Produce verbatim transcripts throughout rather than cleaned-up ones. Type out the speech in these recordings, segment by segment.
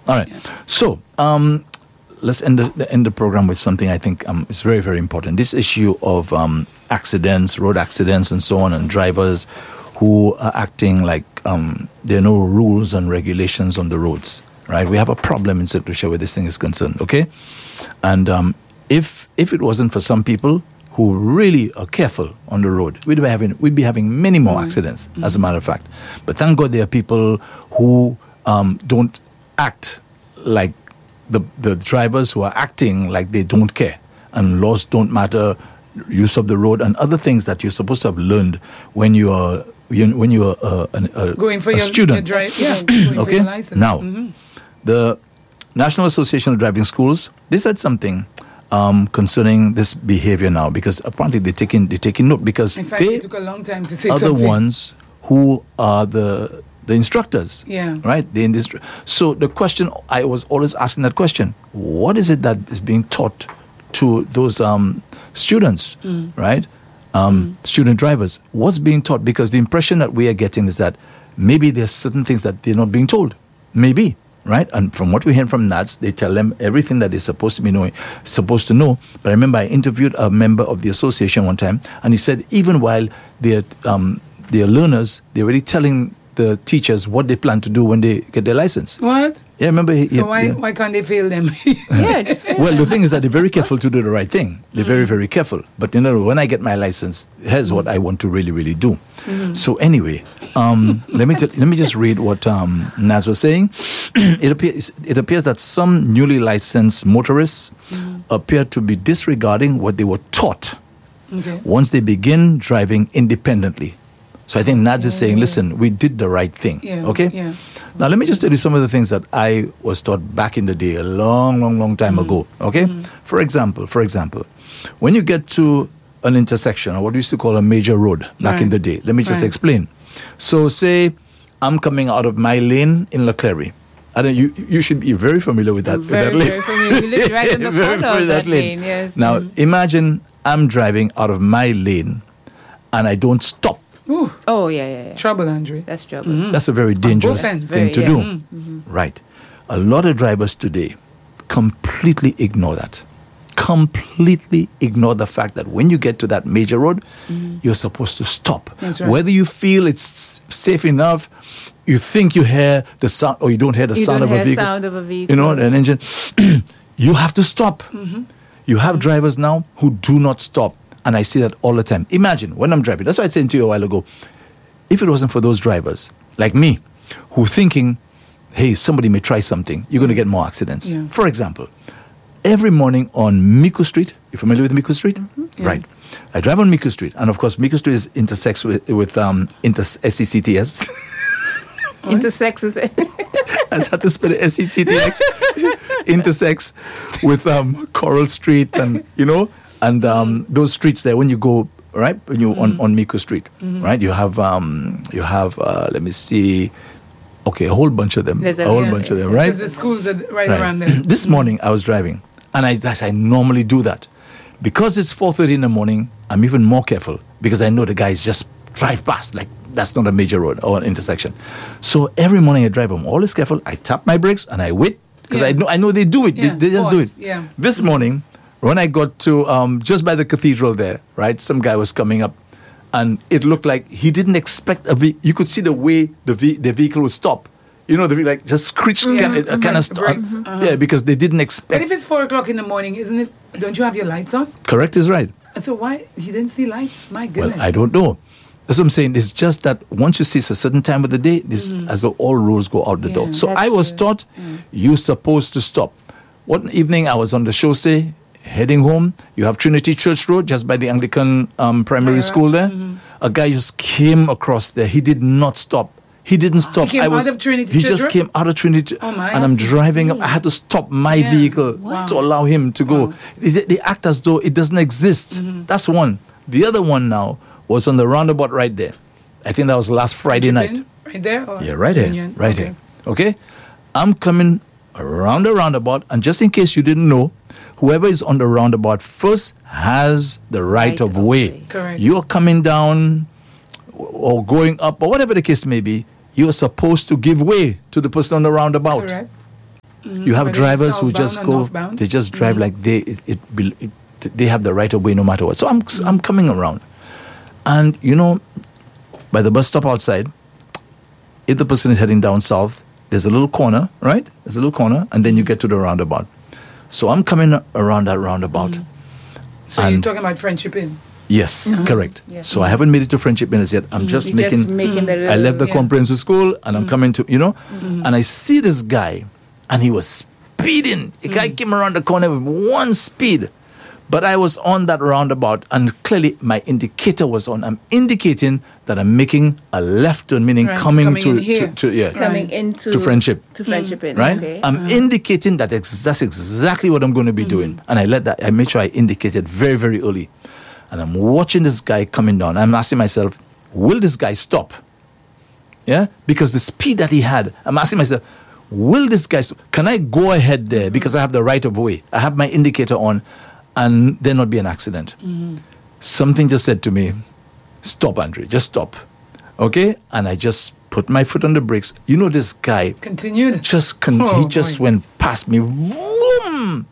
All right. Yeah. So, um, let's end the, end the program with something I think um, is very, very important. This issue of um, accidents, road accidents, and so on, and drivers who are acting like um, there are no rules and regulations on the roads, right? We have a problem in Saint Lucia where this thing is concerned, okay? And um, if if it wasn't for some people who really are careful on the road, we'd be having we'd be having many more mm. accidents, mm. as a matter of fact. But thank God there are people who um, don't act like the the drivers who are acting like they don't care, and laws don't matter, use of the road and other things that you're supposed to have learned when you are you, when you are uh, an, a, going for a your, student. your drive, yeah, going okay. for your license. Now, mm-hmm. the National Association of Driving Schools, they said something um, concerning this behavior now, because apparently they're taking they're taking note, because in fact, they it took a long time to say are something. the ones who are the the instructors. Yeah. Right? The industry. So the question, I was always asking that question, what is it that is being taught to those um, students, mm. right? Um, mm. Student drivers. What's being taught? Because the impression that we are getting is that maybe there's certain things that they're not being told. Maybe. Right? And from what we hear from N A D S, they tell them everything that they're supposed to be knowing, supposed to know. But I remember I interviewed a member of the association one time, and he said even while they're, um, they're learners, they're already telling the teachers what they plan to do when they get their license. What? Yeah, remember. He, so he, why yeah. why can't they fail them? yeah, just fail well, them. the thing is that they're very careful to do the right thing. They're mm. very, very careful. But you know, when I get my license, here's mm. what I want to really, really do. Mm. So anyway, um, let me t- let me just read what um, Naz was saying. it appears it appears that some newly licensed motorists mm. appear to be disregarding what they were taught okay. once they begin driving independently. So I think N A D S is saying, listen, we did the right thing. Yeah, okay? Yeah. Now, let me just tell you some of the things that I was taught back in the day, a long, long, long time mm. ago. Okay? Mm. For example, for example, when you get to an intersection, or what we used to call a major road back right. in the day, let me just right. explain. So, say I'm coming out of my lane in Leclerc. I don't, you, you should be very familiar with that, very, with that very familiar. We live right in the very corner of that lane. lane. Yes. Now, mm. imagine I'm driving out of my lane and I don't stop. Ooh. Oh, yeah, yeah, yeah. Trouble, Andre. That's trouble. Mm-hmm. That's a very dangerous thing very, to yeah. do. Mm-hmm. Right. A lot of drivers today completely ignore that. Completely ignore the fact that when you get to that major road, mm-hmm. you're supposed to stop. That's right. Whether you feel it's safe enough, you think you hear the sound, or you don't hear the you sound, don't of, hear a vehicle, sound of a vehicle. you know, an engine, you have to stop. Mm-hmm. You have drivers now who do not stop. And I see that all the time. Imagine when I'm driving. That's what I said to you a while ago. If it wasn't for those drivers, like me, who thinking, hey, somebody may try something, you're going to get more accidents. Yeah. For example, every morning on Miku Street, you familiar with Miku Street? Mm-hmm. Yeah. Right. I drive on Miku Street. And of course, Miku Street is intersects with, with um, inter- S E C T S. Intersects. I had to spell it S E C T X. Intersects with um, Coral Street and, you know, and um, those streets there when you go, right, when you mm-hmm. on, on Miku Street, mm-hmm. right, you have, um, you have uh, let me see, okay, a whole bunch of them, There's a a- whole yeah, bunch yeah, of them, yeah. right? Because the schools are right, Right. around there. This morning I was driving, and I, that's, I normally do that. Because it's four thirty in the morning, I'm even more careful, because I know the guys just drive past, like that's not a major road or an intersection. So every morning I drive, I'm always careful. I tap my brakes and I wait, because Yeah. I know I know they do it. Yeah, they, they just do pause, it. yeah. This morning, when I got to um, just by the cathedral there, right, some guy was coming up, and it looked like he didn't expect a ve- you could see the way the ve- the vehicle would stop. You know, the ve- like just screech, Yeah. kind, of, Mhm. kind of Brakes, stop. brakes. Uh-huh. Yeah, because they didn't But expect. if it's four o'clock in the morning, isn't it? Don't you have your lights on? Correct is right. And so why he didn't see lights? My Well, goodness. I don't know. That's what I'm saying. It's just that once you see it's a certain time of the day, it's as though all rules go out the Yeah, door. So that's I was true. taught you're supposed to stop. One evening I was on the chaussee heading home. You have Trinity Church Road just by the Anglican um, primary Right, school there. A guy just came across there. He did not stop. He didn't stop. came I out was, of Trinity He Church just Road? came out of Trinity, Oh, my. and I'm That's driving up. I had to stop my Yeah. vehicle Wow. to allow him to go. Wow. They, they act as though it doesn't exist. That's one. The other one now was on the roundabout right there. I think that was last Friday night. Been Right there? Or Yeah, right here. Union? Right Okay. here. Okay? I'm coming around the roundabout, and just in case you didn't know, whoever is on the roundabout first has the right, Right of of way. way. Correct. You're coming down or going up, or whatever the case may be, you are supposed to give way to the person on the roundabout. Correct. You have Whether it's drivers who southbound just or go, northbound. they just drive like they it, it, be- it they have the right of way no matter what. So I'm I'm coming around, and you know, by the bus stop outside, if the person is heading down south, there's a little corner, right? There's a little corner, and then you get to the roundabout. So I'm coming around that roundabout. So you're And- talking about Friendship Inn. Yes, correct. Yes. So I haven't made it to Friendship Inn as yet. I'm just You're making. just making the I little, left the yeah. comprehensive school and I'm coming to, you know, and I see this guy and he was speeding. The guy came around the corner with one speed, but I was on that roundabout and clearly my indicator was on. I'm indicating that I'm making a left turn, meaning Right, coming, coming to, in to, here. to, yeah, coming Right. into to Friendship. to friendship Inn, right? Okay. I'm indicating that ex- that's exactly what I'm going to be doing. And I let that, I made sure I indicated very, very early. And I'm watching this guy coming down. I'm asking myself, will this guy stop? Yeah? Because the speed that he had, I'm asking myself, will this guy stop? Can I go ahead there because I have the right of way? I have my indicator on and there not be an accident. Something just said to me, stop, Andre, just stop. Okay? And I just put my foot on the brakes. You know, this guy Continued. just con- Oh, he just boy. went past me. Vroom!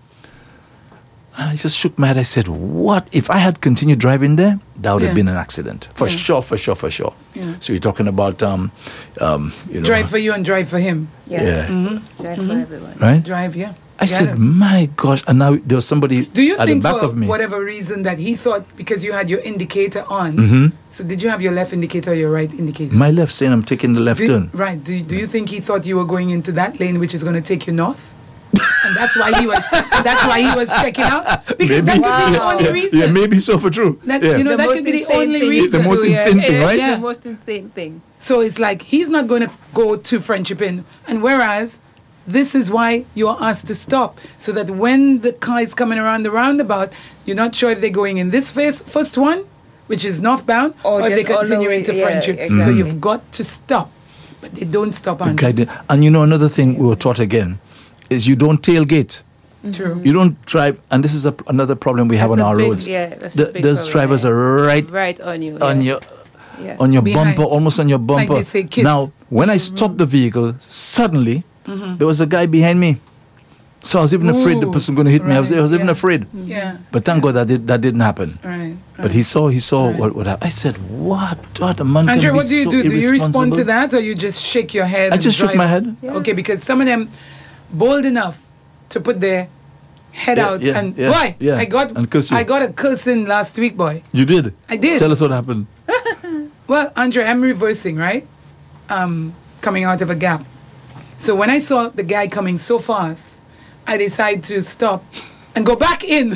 And I just shook my head. I said, what? If I had continued driving there, that would Yeah. have been an accident. For Yeah. sure, for sure, for sure. Yeah. So you're talking about, um, um, you know. Drive for you and drive for him. yeah. Yeah. Drive for everyone. Right? Drive, yeah. I Get said, it. my gosh. And now there was somebody Do you at think the back for of me. whatever reason that he thought because you had your indicator on, Mhm. so did you have your left indicator or your right indicator? My left saying I'm taking the left Do- turn. Right. Do, do you think he thought you were going into that lane which is going to take you north? And that's why he was that's why he was checking out? Because that could be the Wow. only yeah, reason. yeah, maybe so for true. That, yeah. you know, The that most could be the insane only thing reason. The most to do, insane yeah. thing, right? It's Yeah. the most insane thing. So it's like he's not going to go to Friendship Inn. And whereas this is why you are asked to stop. So that when the car is coming around the roundabout, you're not sure if they're going in this face, first one, which is northbound, Or or, if they just all the continue way- into yeah, Friendship. So exactly. you've got to stop. But they don't stop The on guy did- And you know, another thing we were taught again is you don't tailgate. True. You don't drive, and this is a, another problem we have That's on a our big- roads. yeah, that's a The- big those problem, drivers yeah. are right Right on you. on yeah. your Yeah. on your Behind. bumper, almost on your bumper. they say, kiss. Now, when I stopped the vehicle, suddenly there was a guy behind me. So I was even afraid the Ooh, person going to hit me. I was, I was right, even yeah. afraid. Yeah. But thank God that did, that didn't happen. Right. But he saw he saw Right. what what happened. I said, "What? God, the man can Andrew, be what do you so do? Do you respond to irresponsible." that or you just shake your head? I and just shook drive? my head. Yeah. Okay, because some of them bold enough to put their head Yeah, out yeah, and yeah, boy, yeah, I got and curse you. I got a cursing last week, boy. You did. I did. Tell us what happened. Well, Andre, I'm reversing, right? Um, coming out of a gap. So when I saw the guy coming so fast, I decided to stop and go back in.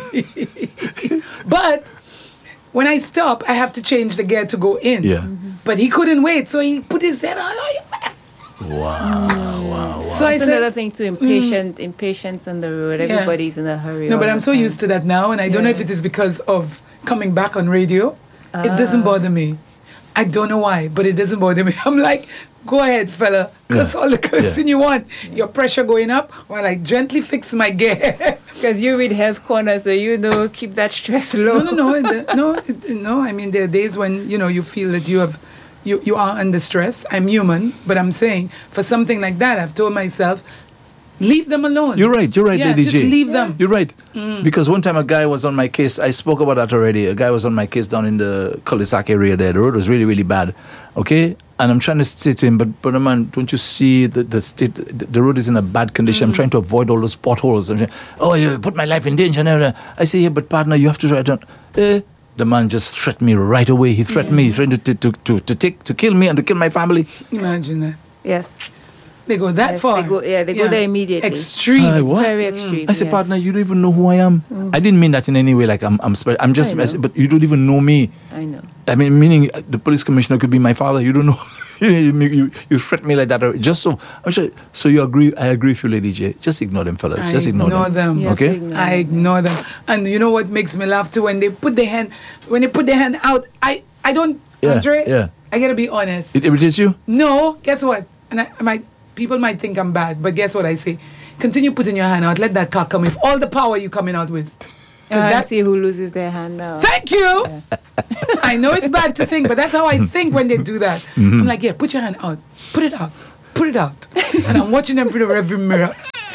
But when I stop, I have to change the gear to go in. Yeah. But he couldn't wait, so he put his head on. Wow. Wow. Wow. So I That's said, another thing too. Impatient, impatience on the road. Yeah. Everybody's in a hurry. no, all but I'm the so time. used to that now, and I don't know if Yeah. it is because of coming back on radio. It doesn't Ah. bother me. I don't know why, but it doesn't bother me. I'm like, go ahead, fella. Curse Yeah. all the cursing Yeah. you want. Your pressure going up while I gently fix my gear. Because you read health corner, so you know keep that stress low. no, no, no, it- no, it- no. I mean, there are days when you know you feel that you have, you you are under stress. I'm human, but I'm saying for something like that, I've told myself, leave them alone. You're right. You're right, Yeah, Lady just J. leave them. You're right. Because one time a guy was on my case. I spoke about that already. A guy was on my case down in the cul-de-sac area there. The road was really, really bad. Okay? And I'm trying to say to him, but, but man, don't you see the, the state, the, the road is in a bad condition. I'm trying to avoid all those potholes. I'm saying, oh, you put my life in danger. And everything. I say, yeah, but partner, you have to write down. Eh, the man just threatened me right away. He threatened me. He threatened to, to, to, to, take, to kill me and to kill my family. Imagine that. Yes. They go that Yes, far. they go- yeah, they go there immediately. Extreme. Uh, what? Very extreme. I said, yes. partner, you don't even know who I am. I didn't mean that in any way. Like I'm, I'm, spe- I'm just, I know. I said, but you don't even know me. I know. I mean, meaning uh, the police commissioner could be my father. You don't know. you, you, you threaten me like that. or- Just so. I'm sure. So you agree? I agree with you, Lady J. Just ignore them, fellas. I just ignore, ignore them. You have to Okay. ignore I them. ignore them. And you know what makes me laugh too? When they put their hand, when they put their hand out, I, I don't, Yeah, Andre, yeah. I gotta be honest. It irritates you. No, guess what? And I, I might, people might think I'm bad, but guess what I say? Continue putting your hand out. Let that car come with all the power you coming out with. 'Cause I that- see who loses their hand now. Thank you. I know it's bad to think, but that's how I think when they do that. Mm-hmm. I'm like, yeah, put your hand out. Put it out. Put it out. And I'm watching them through the rearview mirror.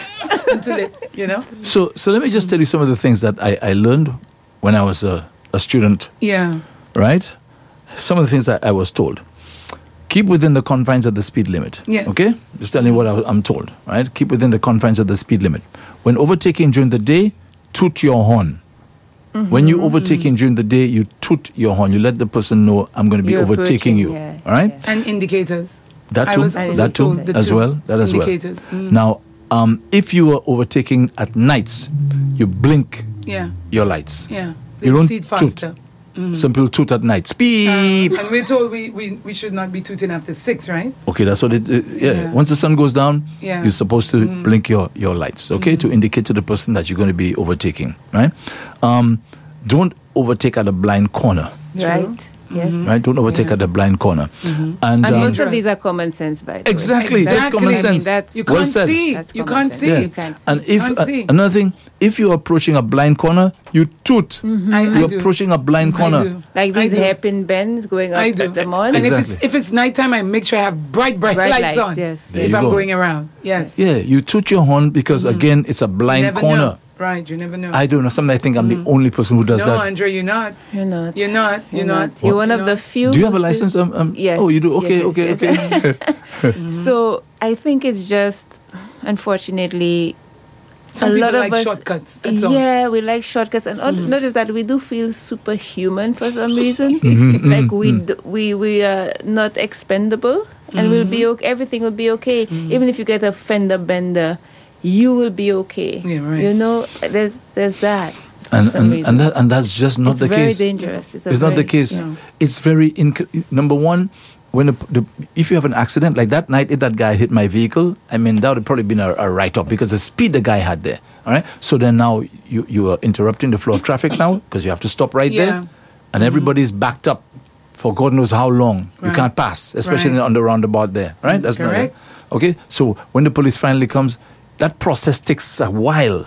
until it, you know. So, so let me just tell you some of the things that I, I learned when I was a, a student, Yeah. right? Some of the things that I was told. Keep within the confines of the speed limit. Yes. Okay? Just telling you what I, I'm told, right? Keep within the confines of the speed limit. When overtaking during the day, toot your horn. Mm-hmm. When you overtaking during the day, you toot your horn. You let the person know I'm going to be You're overtaking approaching, you. yeah, All right? yeah. And indicators. That I too. was also That too. told the As two well. That as well. indicators. Mm. Now, um, if you are overtaking at nights, you blink Yeah. your lights. Yeah. They You don't see it faster. Some people toot at night. Beep. And we're told we, we, we should not be tooting after six, right? Okay, that's what it. Uh, yeah. Yeah. Once the sun goes down, Yeah. you're supposed to blink your your lights. Okay, to indicate to the person that you're going to be overtaking. Right. Um, don't overtake at a blind corner. Right. Yes. Right. Don't overtake Yes. at a blind corner. And, And um, most of these are common sense, by the way. exactly, that's Exactly. common I mean, sense. that's- You Well can't said. see. That's You common can't sense. see. Yeah. You can't see. And if Can't uh, see. another thing, if you're approaching a blind corner, you toot. I, I You're do. approaching a blind I corner. do. Like I these do. hairpin bends going up I do. at the morning. And if Exactly. it's if it's nighttime, I make sure I have bright, bright, Bright lights, lights, on. yes. There If you I'm go. going around. Yes. Yeah, you toot your horn because again, it's a You blind never corner. know. Right. You never know. I don't know. Sometimes I think I'm the only person who does no, that. Andre, you're not. You're not. You're not. You're, not. You're one You're of the not. few. Do you have a who license? still- Um, um, Yes. Oh, you do. Okay, yes, okay, yes, okay. yes. So I think it's just, unfortunately, Some a people lot of like us. shortcuts. That's all. Yeah, we like shortcuts, and all- not just that, we do feel superhuman for some reason. Mm-hmm, like we d- we we are not expendable, and we'll be okay. Everything will be okay, even if you get a fender bender. You will be okay. Yeah, right. You know, there's there's that. for and some and, reason. and, that, and that's just not it's the very case. dangerous. It's, a It's not the very- case. No. It's very inc- number one. When the, the, if you have an accident like that night, if that guy hit my vehicle, I mean that would have probably been a, a write-off because the speed the guy had there. All right. So then now you you are interrupting the flow of traffic now because you have to stop right Yeah. there, and everybody's backed up for God knows how long. You Right. can't pass, especially Right. on the roundabout there. Right. That's not Correct. it. Okay. So when the police finally comes, that process takes a while.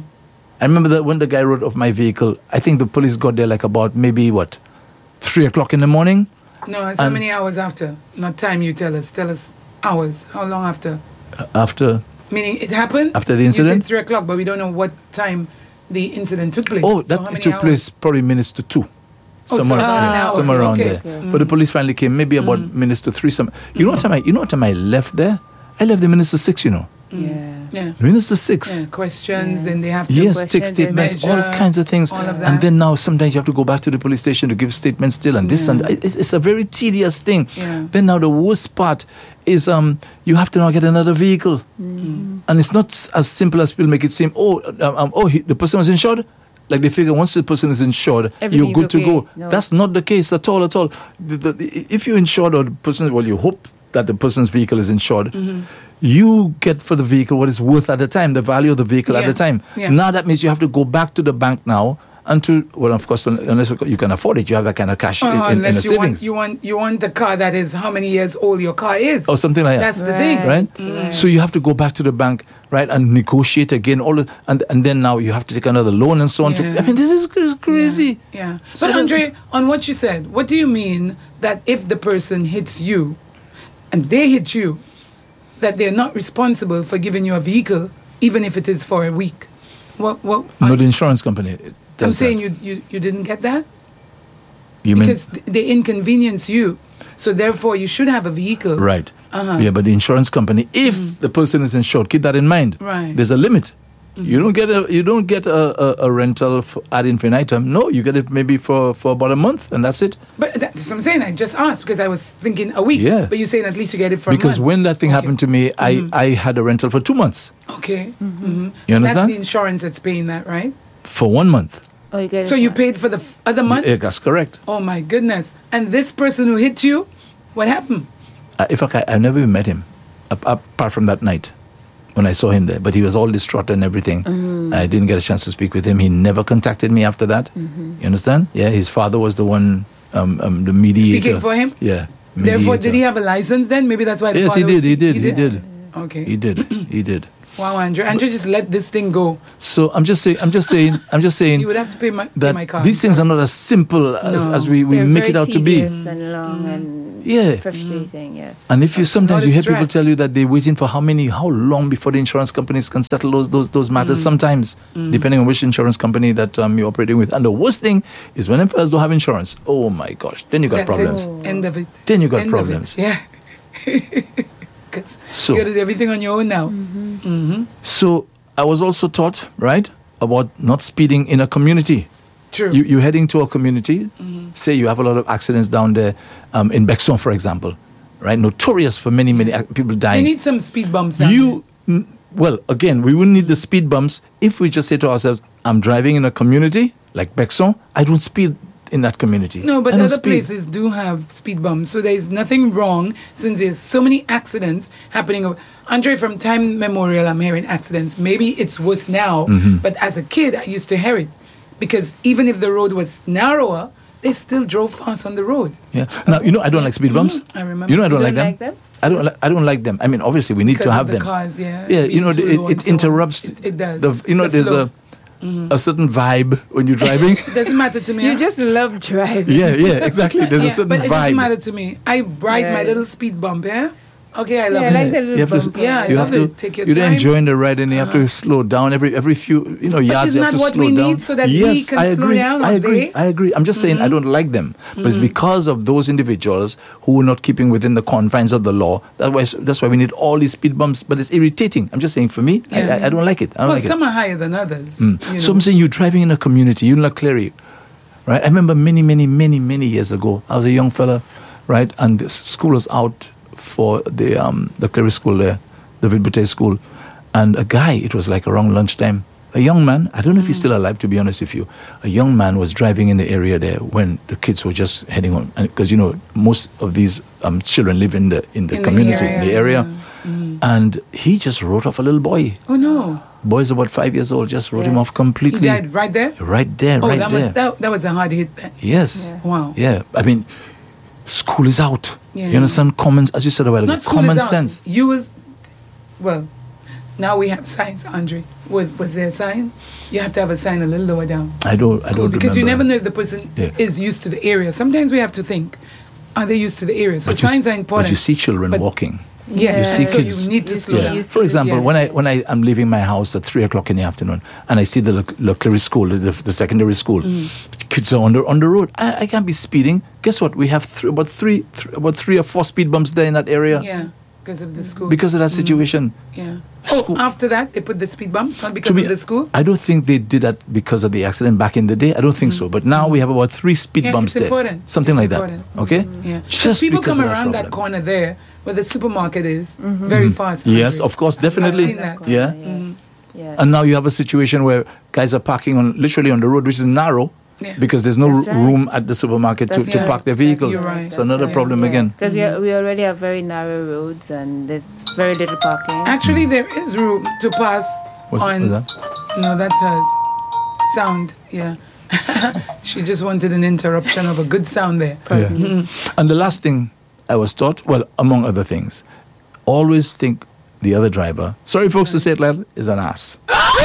I remember that when the guy rode off my vehicle, I think the police got there like about maybe what, three o'clock in the morning. No, it's how And- many hours after? Not time you tell us. Tell us hours. How long after? After Meaning it happened? After the You incident? said three o'clock, but we don't know what time the incident took place. oh, So that how many took hours? place probably minutes to two. Oh, so somewhere about an yeah, hour. somewhere around Okay. there. Okay. But the police finally came, maybe about minutes to three. Some, you know what time I, you know what time I left there? I left the minutes to six. You know, Yeah. Yeah. minutes to six. Yeah. Questions, Yeah. then they have to. Yes, questions take and statements, all measure, kinds of things. all of And that. then now sometimes you have to go back to the police station to give statements still and this and it's, it's a very tedious thing. Yeah. Then now the worst part is um you have to now get another vehicle. And it's not s- as simple as people make it seem, oh, um, um, oh he, the person was insured. Like they figure once the person is insured, you're Everything's good to okay. go. No. That's not the case at all, at all. The, the, the- if you're insured or the person, well, you hope that the person's vehicle is insured, you get for the vehicle what it's worth at the time, the value of the vehicle at Yeah. the time. Yeah. Now that means you have to go back to the bank now and to, well, of course, un- unless you can afford it, you have that kind of cash Oh, in, in, in a unless you want, savings. you want you want the car that is how many years old your car is. Or something like that. That's the thing. Right? Right. So you have to go back to the bank, right, and negotiate again. All the, and and then now you have to take another loan and so on. To, Yeah. I mean, this is cr- crazy. Yeah. So But there's- Andre, on what you said, what do you mean that if the person hits you and they hit you, that they're not responsible for giving you a vehicle, even if it is for a week? What what No, the insurance company. I'm does saying that. you, you you didn't get that? You mean Because th- they inconvenience you. So therefore you should have a vehicle. right? Uh-huh. Yeah, but the insurance company, if the person is insured, keep that in mind. Right. There's a limit. You don't get a you don't get a, a, a rental for ad infinitum. No, you get it maybe for, for about a month and that's it. But that's what I'm saying. I just asked because I was thinking a week. Yeah. But you're saying at least you get it for Because a month. when that thing Okay. happened to me, I, I had a rental for two months. Okay. Mm-hmm. You That's understand? the insurance that's paying that, right? For one month. Oh, you get it So you for- paid for the f- other month? Yeah, that's correct. Oh my goodness. And this person who hit you, what happened? Uh, in fact, I, I've never even met him, ap- apart from that night when I saw him there. But he was all distraught and everything. Mm-hmm. I didn't get a chance to speak with him. He never contacted me after that. Mm-hmm. You understand? Yeah, his father was the one, um, um, the mediator. Speaking for him? Yeah. Therefore, did mediator. he have a license then? Maybe that's why the Yes, he father was did. He speak- did. He did. Okay. He did. He did. Wow, Andrew. Andrew just let this thing go. So I'm just saying. I'm just saying. I'm just saying You would have to pay my, pay that my car. these things are not as simple as, No. as we, we They're make very it out to be. tedious and long, and Yeah. frustrating. Yes. And if you sometimes lot you of hear people stress. tell you that they're waiting for how many, how long before the insurance companies can settle those those, those matters. Mm. Sometimes, depending on which insurance company that um, you're operating with. And the worst thing is when fellas don't have insurance. Oh my gosh, then you got That's problems. it. End of it. Then you got End problems. Of it. Yeah. Because So- you got to do everything on your own now. Mm-hmm. So I was also taught, right, about not speeding in a community. True. You, you're heading to a community, say you have a lot of accidents down there, um, in Bexon, for example, right? Notorious for many, many ac- people They dying. need some speed bumps down You, n- well, again, we wouldn't need the speed bumps if we just say to ourselves, I'm driving in a community like Bexon, I don't speed in that community. there. No, but I don't other speed. places do have speed bumps, so there's nothing wrong since there's so many accidents happening. o- Andre, from time memorial, I'm hearing accidents. Maybe it's worse now, Mm-hmm. but as a kid, I used to hear it because even if the road was narrower, they still drove fast on the road. Yeah. Now, you know, I don't like speed bumps. Mhm, I remember. You know, I You don't, don't like, them. like them? I don't. Li- I don't like them. I mean, obviously, we need Because to of have the them. cars, yeah. Yeah. being You know, too it, low it and so on. interrupts. It, it does. The, you know, The there's flow. a a certain vibe when you're driving. It doesn't matter to me. You huh? just love driving. yeah. Yeah. Exactly. There's a Yeah, certain but it doesn't vibe. matter to me. I ride my Right. little speed bump, yeah? Okay, I love Yeah, I it. like the little You have to, bump. Yeah, I you love have to it. Take your you're time. enjoying the ride, and you have to slow down every every few you know yards. isn't you have that to what slow we down. need so that we yes, can I slow agree. down, I or agree. they? I agree. I'm just saying I don't like them, but it's because of those individuals who are not keeping within the confines of the law. That's why that's why we need all these speed bumps. But it's irritating. I'm just saying for me, I, Yeah. I, I don't like it. I don't Well, like some it. are higher than others. Mm. you So know. I'm saying you're driving in a community. You're in La Clery, right? I remember many, many, many, many years ago. I was a young fella, right? And the school was out for the um, the Clery school there, the Vilbute school, and a guy. It was like around lunchtime. A young man. I don't know if he's still alive. To be honest with you, a young man was driving in the area there when the kids were just heading on, because you know most of these um, children live in the in the In the community, area, in the area, yeah. and he just wrote off a little boy. Oh, no. Boy's about five years old. Just wrote him Yes. off He completely. died right there? Right there, Oh, right that, there. was, that, that was a hard hit then. Yes. Yeah. Wow. Yeah. I mean, school is out. Yeah. You understand? Common, as you said a while ago, Not school common is out. sense. You was, well, now we have signs, Andre. Was, was there a sign? You have to have a sign a little lower down. I don't. I School, don't because you never remember. know if the person Yeah. is used to the area. Sometimes we have to think, are they used to the area? So But you signs s- are important. But you see children But- walking. Yeah, You see so kids. you need to You slow see- down. you For example, Yeah. when I when I am leaving my house at three o'clock in the afternoon, and I see the Le- Le Clery school, the, the secondary school, Mm. kids are on the on the road. I, I can't be speeding. Guess what? We have th- about three, th- about three or four speed bumps there in that area Yeah, because of the school. because of that situation. yeah. Oh, School- after that, they put the speed bumps, not To because be- of the school? I don't think they did that because of the accident back in the day. I don't think so. But now we have about three speed Mm. Yeah, bumps it's there. important. Something It's like important. that. Okay? Yeah. Because Just people because come of around that, problem. corner there where the supermarket is very fast. Yes, Andre. of course, definitely. seen that. Yeah. Mm-hmm. Yeah. And now you have a situation where guys are parking on literally on the road, which is narrow, Yeah. because there's no That's ro- right. room at the supermarket to, That's to right. park their That's vehicles. You're right. So another That's problem right. again. Because we, we already have very narrow roads and there's very little parking. Actually, there is room to pass What's, on. what's that? No, that's hers. Sound, yeah. She just wanted an interruption of a good sound there. Yeah. And the last thing I was taught, well, among other things, always think the other driver, sorry folks to say it loud, is an ass.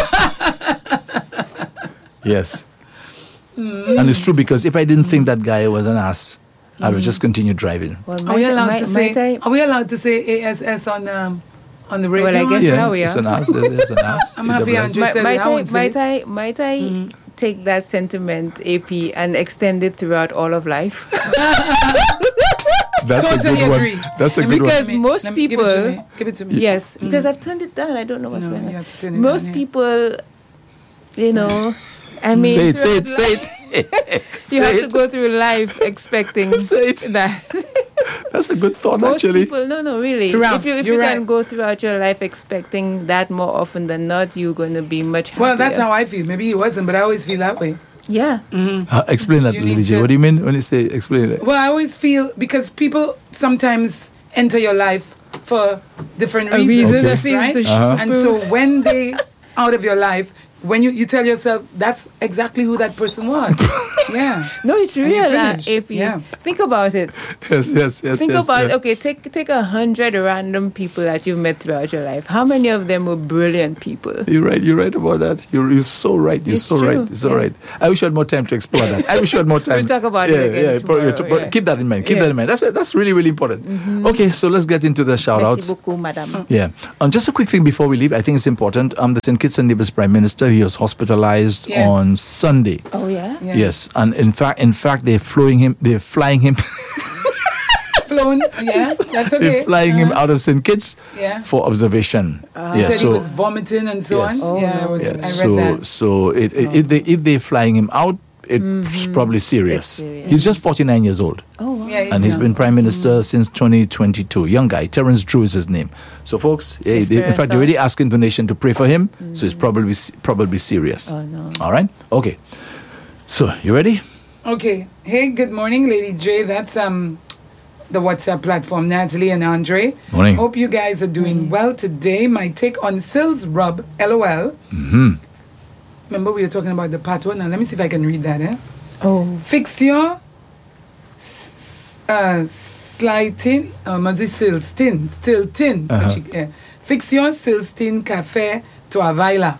Yes. And it's true, because if I didn't think that guy was an ass, I would just continue driving. Well, Are we my- allowed my- to my say? time- Are we allowed to say A S S on um on the radio? Well, I guess Yeah, now we it's are. an ass. There's, there's an ass. I'm happy Double S. Andrew Might, said might it, I I, won't say might it. I, might I take that sentiment, A P, and extend it throughout all of life? That's a Totally good agree. one. That's a Let me good one. Because Give me- most let me- give it to people- me. Give it to me. Yes, because I've turned it down. I don't know what's No, going you on. have to turn it Most down, yeah. people, you know, I mean, Say it, say it, throughout say life, it. You Say have it. to go through life expecting Say it. that. That's a good thought, Most actually. people, no, no, really. Throughout, If you if you're you right. can go throughout your life expecting that more often than not, you're going to be much happier. Well, that's how I feel. Maybe he wasn't, but I always feel that way. Yeah. Uh, explain that, You Lady need J. to- What do you mean when you say explain it? Well, I always feel because people sometimes enter your life for different A reasons, reason, Okay. a season right? to sh- Uh-huh. And so when they out of your life, when you, you tell yourself, that's exactly who that person was. Yeah. No, it's And you real, uh, finish. A P. Yeah. Think about it. Yes, yes, yes. Think yes, about yeah. okay, take take a hundred random people that you've met throughout your life. How many of them were brilliant people? You're right. You're right about that. You're, you're so right. You're It's so true, right. You're so yeah. right. I wish you had more time to explore that. I wish you had more time. We'll talk about yeah, it again yeah, tomorrow, but- but yeah. Keep that in mind. Keep Yeah. that in mind. That's that's really really important. Okay, so let's get into the shout outs. Merci beaucoup, madame. Yeah. Um, just a quick thing before we leave. I think it's important. Um, the Saint Kitts and Nevis Prime Minister, he was hospitalized Yes. on Sunday. Oh yeah. Yeah. Yes, and in fact, in fact, they're flying him. They're flying him. Flown. Yeah. That's okay. they're flying him Uh-huh. out of Saint Kitts Yeah. for observation. He yeah. said he So. was vomiting and so Yes. on. Oh, yeah, I, no. was, Yeah, I read so that. so it, it, if they if they're flying him out, it's probably serious. It's serious. He's just forty-nine years old, Oh wow. Yeah, and he's young. been prime minister since twenty twenty-two. Young guy, Terence Drew is his name. So, folks, yeah, they, in fact, they're already asking the nation to pray for him. So it's probably probably serious. Oh no. All right, okay. So you ready? Okay. Hey, good morning, Lady J. That's um the WhatsApp platform, Natalie and Andre. Morning. Hope you guys are doing well today. My take on Sills Rub, LOL. Mm-hmm. Remember we were talking about the patwa. Now let me see if I can read that. Eh? Oh. Fiction, s- uh, slighting, uh, must be Silstin, Stiltin. Uh-huh. Uh, Fiction, Silstin, Café, Toavaila.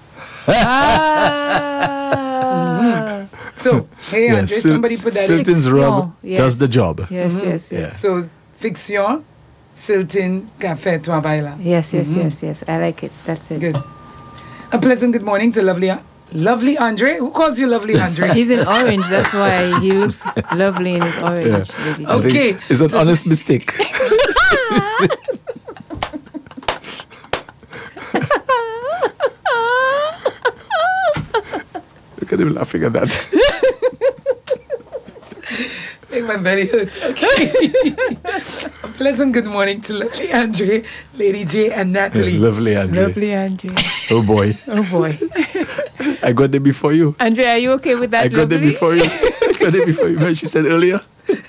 Ah. So, hey, Yeah, Andre, Sil- somebody put that in. Silton's Fiction, rub yes. does the job. Yes, yes, Yeah. yes. So, Fiction, Siltin, Café, Toavaila. Yes, yes, yes, yes. I like it. That's it. Good. A pleasant good morning to lovely, lovely Andre. Who calls you lovely Andre? He's in orange. That's why he looks lovely in his orange. Yeah. lady. I think Okay. it's an honest mistake. Look at him laughing at that. Make my belly hurt. Okay. A pleasant good morning to lovely Andre, Lady J, and Natalie. Lovely, Andre. Lovely Andre. Oh boy, Oh boy. I got there before you. Andre, are you okay with that? I got there lovely? before you. I got there before you. Remember she said earlier.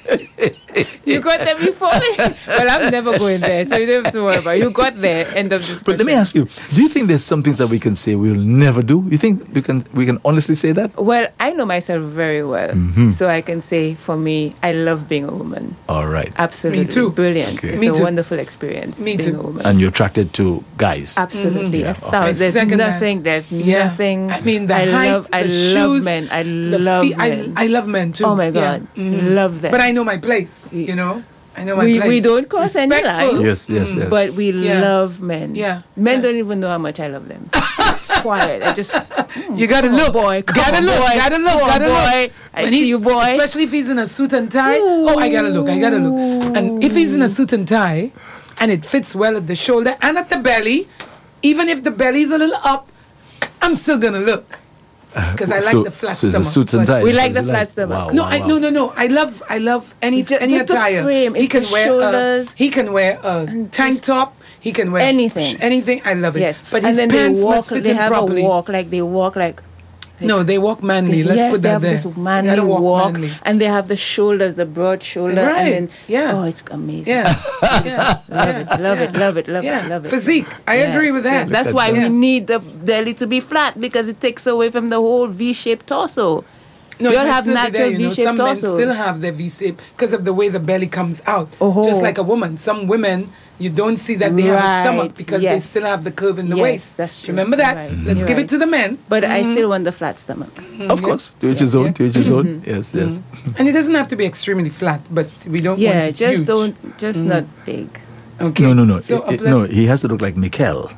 You got there before me. Well, I'm never going there, so you don't have to worry about it. You got there. End of discussion. But let me ask you: do you think there's some things that we can say we'll never do? You think we can we can honestly say that? Well, I know myself very well, Mhm. so I can say for me, I love being a woman. All right. Absolutely, Me too. brilliant. Okay. It's Me a too. wonderful experience. Me being too. a woman. And you're attracted to guys. Absolutely, Yeah, a okay. thousand. There's Second that. nothing. There's Yeah. nothing. I mean, the I height, love. I the love shoes, men. I the love feet. I, men. I love men too. Oh my Yeah. God, Mhm. love them. But I know my place, Yeah. you know. I know my we, place. we don't cross any Respectful. lines. Yes, yes, yes. But we Yeah. love men. Yeah. Men Yeah. don't even know how much I love them. It's quiet. I just You gotta come on, look, boy. Come gotta on, look, boy. gotta look, Come on, gotta boy. look. I When see he- you, boy. Especially if he's in a suit and tie. Oh, I gotta look, I gotta look. And if he's in a suit and tie, and it fits well at the shoulder and at the belly, even if the belly's a little up, I'm still gonna look. Because I like So- the flat so it's a stomach. suit and but- tie. We That's like what the you flat stomach. Wow, No, wow, I wow. no no no. I love I love any Ju- any just the attire. frame, He it's can the wear shoulders. a, he can wear a And tank just top. He can wear anything. Anything. I love it. Yes, But and his then pants they walk. must fit They him have properly. a walk like they walk like. No, they walk manly. Let's yes, put they that have there. this They manly gotta walk, manly. and they have the shoulders, the broad shoulder, Right, and then yeah. oh, it's amazing. Yeah. yeah. Love it, love it, love it, love Yeah. it, love it. Physique. I Yes, agree with that. yes. That's Look why at we that. need the belly to be flat because it takes away from the whole V-shaped torso. No, we it all might have still be natural there, you know. V-shaped Some men torso. still have their V shape because of the way the belly comes out. Oh. Just like a woman. Some women, you don't see that they have a stomach Right, because they yes. still have the curve in the Yes, waist. that's true. Remember that? Right. Let's You're give right. it to the men. But I still want the flat stomach. Of course, to each his own. To each his own. Yes, yes. And it doesn't have to be extremely flat, but we don't want Yeah, it just huge. don't, just not big. Okay. No, no, no. So It- it- a no, he has to look like Mikkel.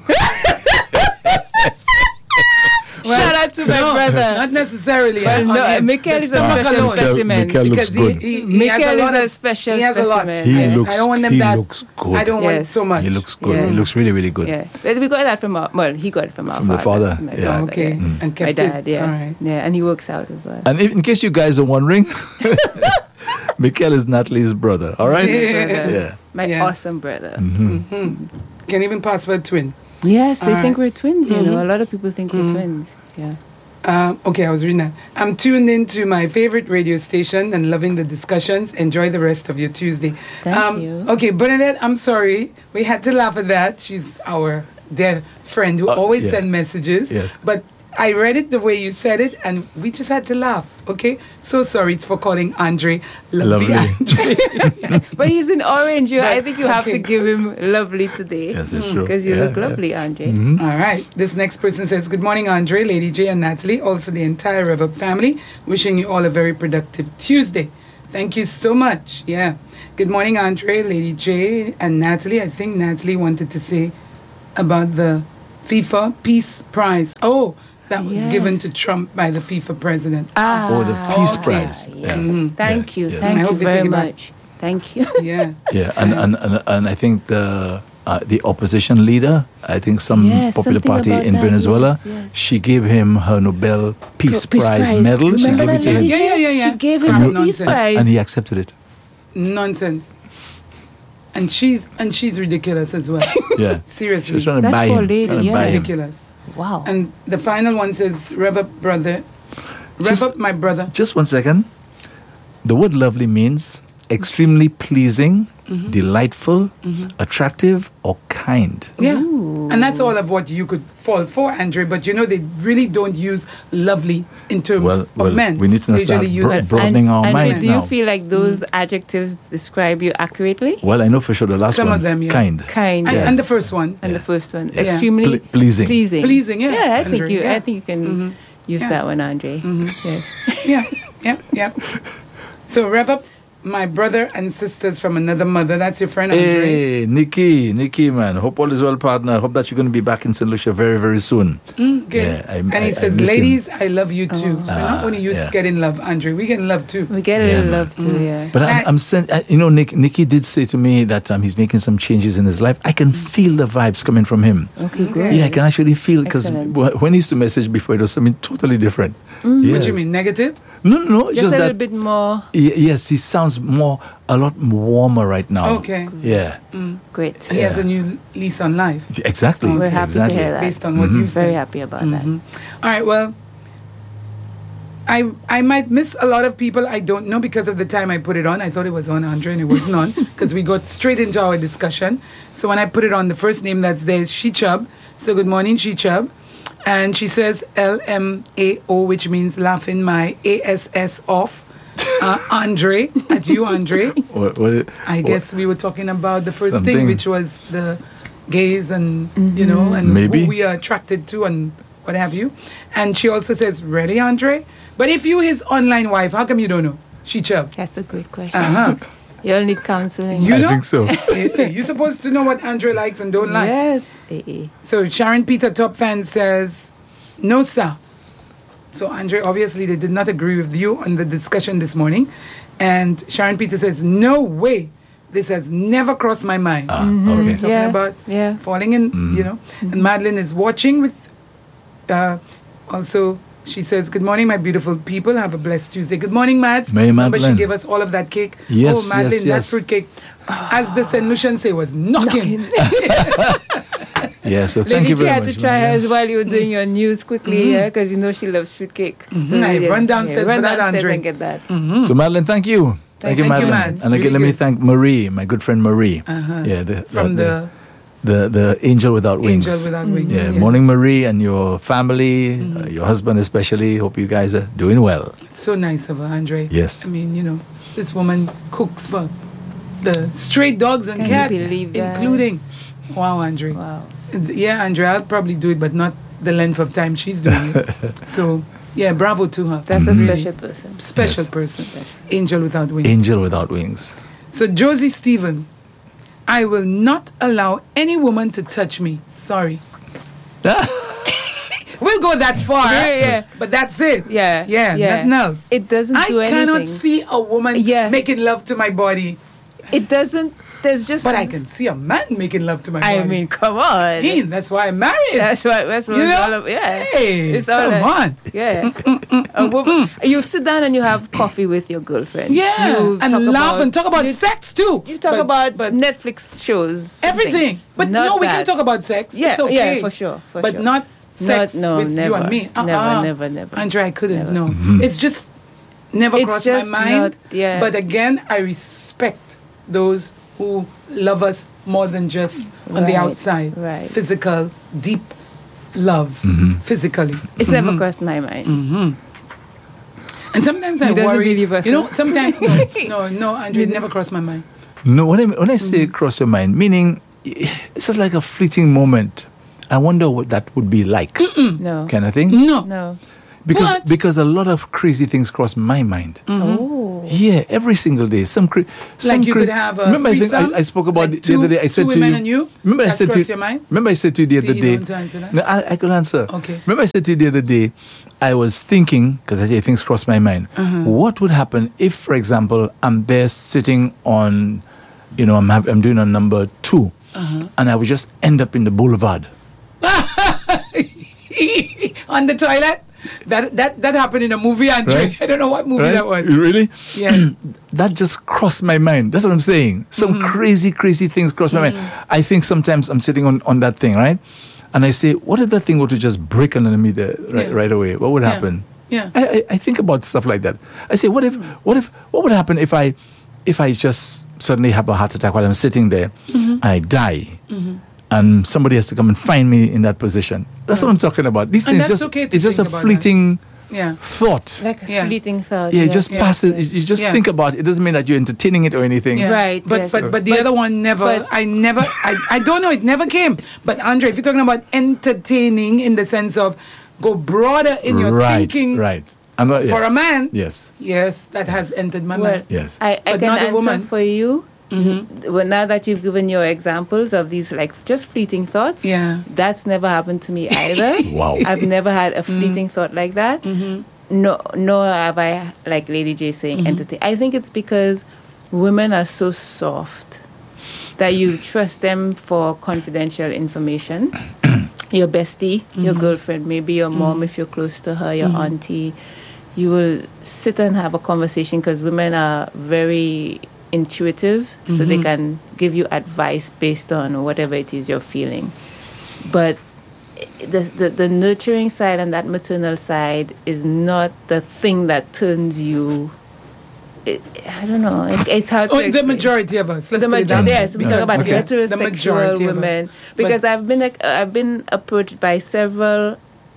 Shout out to my No, brother. Not necessarily. Well, on no, him. Mikkel The is a stomach special alone. specimen. Mikkel looks Because he, good. he, he has Mikkel a lot is a of, special he has a lot. specimen. He I- looks- I don't want them he that. looks good. I don't want Yes. so much. He looks good. Yeah. He looks really, really good. Yeah, but we got that from our, well, he got it from our From the father, My yeah. father, Okay. yeah. And kept My dad, it. yeah. All right. Yeah, and he works out as well. And if, in case you guys are wondering, Mikkel is Natalie's brother. All right. Yeah. Brother. Yeah. My Yeah. awesome brother. Can even pass for a twin. Yes, they All think right. we're twins, you know. A lot of people think we're twins. Yeah. Um, okay, I was reading that. I'm tuned into my favorite radio station and loving the discussions. Enjoy the rest of your Tuesday. Thank um, you. Okay, Bernadette, I'm sorry. We had to laugh at that. She's our dear friend who Uh, always yeah. send messages. Yes. But I read it the way you said it, and we just had to laugh. Okay, so sorry for calling Andre lovely. Lovely. Andre. But he's in orange. You, I But- think you have okay. to give him lovely today. Yes, it's true. Because you Yeah, look yeah. lovely, Andre. Mhm. All right. This next person says, "Good morning, Andre, Lady J, and Natalie. Also, the entire Reverb family. Wishing you all a very productive Tuesday. Thank you so much." Yeah. Good morning, Andre, Lady J, and Natalie. I think Natalie wanted to say about the FIFA Peace Prize. Oh, that was Yes. given to Trump by the FIFA president. Ah, Oh, the Peace okay. Prize. Yes. Yes. Thank Yeah, you. yes. Thank I you hope they very take it back. much. Thank you. Yeah. Yeah, and, and, and, and I think the uh, the opposition leader, I think some Yes, popular something party about in that, Venezuela, yes, yes. she gave him her Nobel Peace, Peace Prize, Prize. medal. She Remember gave it that to him, lady? Yeah, yeah, yeah, yeah. She gave him And the you- Peace nonsense. Prize. and he accepted it. Nonsense. And she's and she's ridiculous as well. Yeah, she Seriously. was trying to That buy poor him. lady, trying to yeah. buy him. Ridiculous. Wow. And the final one says, "Rev up, brother. Rev Just- up, my brother." Just one second. The word lovely means extremely pleasing, Mm-hmm. delightful, attractive, or kind. Yeah. Ooh. And that's all of what you could fall for, Andre. But you know, they really don't use lovely in terms Well, of well, men. we need to They start usually use bro- it. broadening our and minds do you now. feel like those adjectives describe you accurately? Well, I know for sure the last Some one. of them, yeah. Kind. Kind. And, Yes. and the first one. And Yeah. the first one, Yeah. extremely Ple- pleasing. pleasing. Pleasing, yeah, Yeah, I think Andre, you. yeah. I think you can Mhm. use Yeah. that one, Andre. Yes. Yeah, yeah, yeah. So, rev up, my brother and sisters from another mother. That's your friend, Andre. Hey, Nikki, Nikki, man. Hope all is well, partner. Hope that you're going to be back in Saint Lucia very, very soon. Mm, good. Yeah, I- and I- he I says, miss him. "Ladies, I love you too." So we're not Ah, only used yeah. to getting love, Andre. We getting love too. We get a Yeah, little man. love too. Yeah. But I- I'm, I'm sent, I, you know, Nick, Nicky did say to me that um, he's making some changes in his life. I can feel the vibes coming from him. Okay, good. Yeah, I can actually feel because Excellent. when he used to message before, it was something totally different. Yeah. What do you mean, negative? No, no, no. It's Just just a little that. bit more. Y- yes, he sounds more, a lot warmer right now. Okay. Yeah, Great. He has Yeah. a new lease on life exactly. We're happy to exactly. hear that. based on what Mhm. you Very said. happy about Mhm. All right, well, I I might miss a lot of people. I don't know because of the time I put it on. I thought it was on Andre and it was not because we got straight into our discussion. So when I put it on, the first name that's there is Shichub. So good morning, Shichub. And she says L M A O, which means laughing my A S S off. Uh, Andre, at you, Andre. What, what, I what- guess we were talking about the first Something- thing, which was the gays and you know, and Maybe. who we are attracted to and what have you. And she also says, "Really, Andre? But if you his online wife, how come you don't know?" She chub. That's a great question. Uh huh. You all need counseling. You I know, think so. you're supposed to know what Andre likes and don't like. Yes. Eh, eh. So Sharon Peter, top fan, says, "No, sir." So Andre, obviously, they did not agree with you on the discussion this morning. And Sharon Peter says, "No way. This has never crossed my mind." Ah, Mhm. okay. Talking Yeah, about yeah. falling in, Mm. you know. And Madeline is watching with, uh, also, she says, "Good morning, my beautiful people. Have a blessed Tuesday." Good morning, Mads. May Remember, she Madeline. gave us all of that cake. Yes, oh, Madeline, yes, that yes. fruit cake, as the Saint Lucian say, was knocking. Yeah, so Lady thank you K very had much. to try Madeline. hers while you were doing your news quickly, yeah, because you know she loves fruitcake. Mhm. Aye, run downstairs run for that, downstairs Andre. and get that. So, Madeline, thank you. Thank Thank, you, you, Madeline. Mads. And again, Really let me good. thank Marie, my good friend Marie. Uh-huh. Yeah, the, From the the, the angel without wings. Angel Without Wings. Yeah, yes. morning, Marie, and your family, uh, your husband especially. Hope you guys are doing well. So nice of her, Andre. Yes. I mean, you know, this woman cooks for the stray dogs and Can you cats, believe that? including. Wow, Andre. Wow. Yeah, Andre, I'll probably do it, but not the length of time she's doing it. So, yeah, bravo to her. That's a Really special person. special Yes. person. Angel Without Wings. Angel without wings. So, Josie Stephen, I will not allow any woman to touch me. Sorry. We'll go that far. Yeah, yeah. But that's it. Yeah, Yeah, yeah. nothing else. It doesn't I do anything. cannot see a woman Yeah. making love to my body, It doesn't. There's just. but I can see a man making love to my body. I mean, come on. Hey, that's why I'm married. That's what. That's what You it's know? all about. Yeah. Hey, it's all come that- on. Yeah. A woman, you sit down and you have coffee with your girlfriend. Yeah, You and talk laugh about- and talk about you, sex too. You talk But- about but Netflix shows. something. everything. But Not no, we can that. talk about sex. Yeah, it's okay. yeah, for sure, for but sure. not sex Not- no, with you never, and me. never, Uh-uh. never, never. Andre, I couldn't. Never. No, Mhm. it's just never It's crossed just my mind. not- yeah. But again, I respect those who love us more than just on the Right, outside, right. physical, deep love Mm-hmm. physically. It's never crossed my mind. Mm-hmm. And sometimes I He doesn't worry. believe us, You know, huh? sometimes no, no, no, Andre, it never crossed my mind. No, when I, when I say Mm. cross your mind, meaning it's just like a fleeting moment. I wonder what that would be like, No. kind of thing. No. No. Because What? because a lot of crazy things cross my mind. Oh. Yeah, every single day. Some, cra- some Like you cra- could have a Remember, I think threesome? I, I spoke about Like the other two- day. I said two to women you. and you? Remember, I That's said to crossed you. your mind? Remember, I said to you the See, other you day. don't answer that? No, I, I could answer. Okay. Remember, I said to you the other day. I was thinking, because I say things cross my mind. Uh-huh. What would happen if, for example, I'm there sitting on, you know, I'm have, I'm doing a number two, Uh-huh. and I would just end up in the boulevard. On the toilet? That that that happened in a movie, Andre. Right. I don't know what movie Right? that was. Really? Yes. That just crossed my mind. That's what I'm saying. Some Mm-hmm. crazy, crazy things cross my mind. I think sometimes I'm sitting on, on that thing, right? And I say, what if that thing were to just break under me there right, Yeah. right away? What would Yeah. happen? Yeah. I, I, I think about stuff like that. I say, what if, what if, what would happen if I, if I just suddenly have a heart attack while I'm sitting there, Mm-hmm. and I die, and somebody has to come and find me in that position? That's what I'm talking about. These And things that's just, okay to it's just a think about fleeting Yeah. thought. Like a Yeah. fleeting thought. Yeah, it yes, just yes, passes. yes. You just Yeah. think about it. It doesn't mean that you're entertaining it or anything. Yeah. Right, But yes. but but the But- other one never. but- I never. I, I don't know. It never came. But Andre, if you're talking about entertaining in the sense of go broader in your right, thinking right. I'm not, for yeah. a man, Yes. yes, that has entered my Well, mind. Yes. I, I But can not a answer woman. for you. Mm-hmm. Well, now that you've given your examples of these like just fleeting thoughts, Yeah. that's never happened to me either. Wow. I've never had a fleeting thought like that. Mm-hmm. No, nor have I, like Lady J saying, Mm-hmm. entertain. I think it's because women are so soft that you trust them for confidential information. Your bestie, your Mm-hmm. girlfriend, maybe your mom if you're close to her, your auntie. You will sit and have a conversation because women are very intuitive, so they Mm-hmm. can give you advice based on whatever it is you're feeling. But the, the the nurturing side and that maternal side is not the thing that turns you. It, I don't know. It, it's hard to Oh, the explain. majority of us. Let's The put it majority, that way. yes, we talk about Okay. heterosexual The majority of us. women because I've been like, I've been approached by several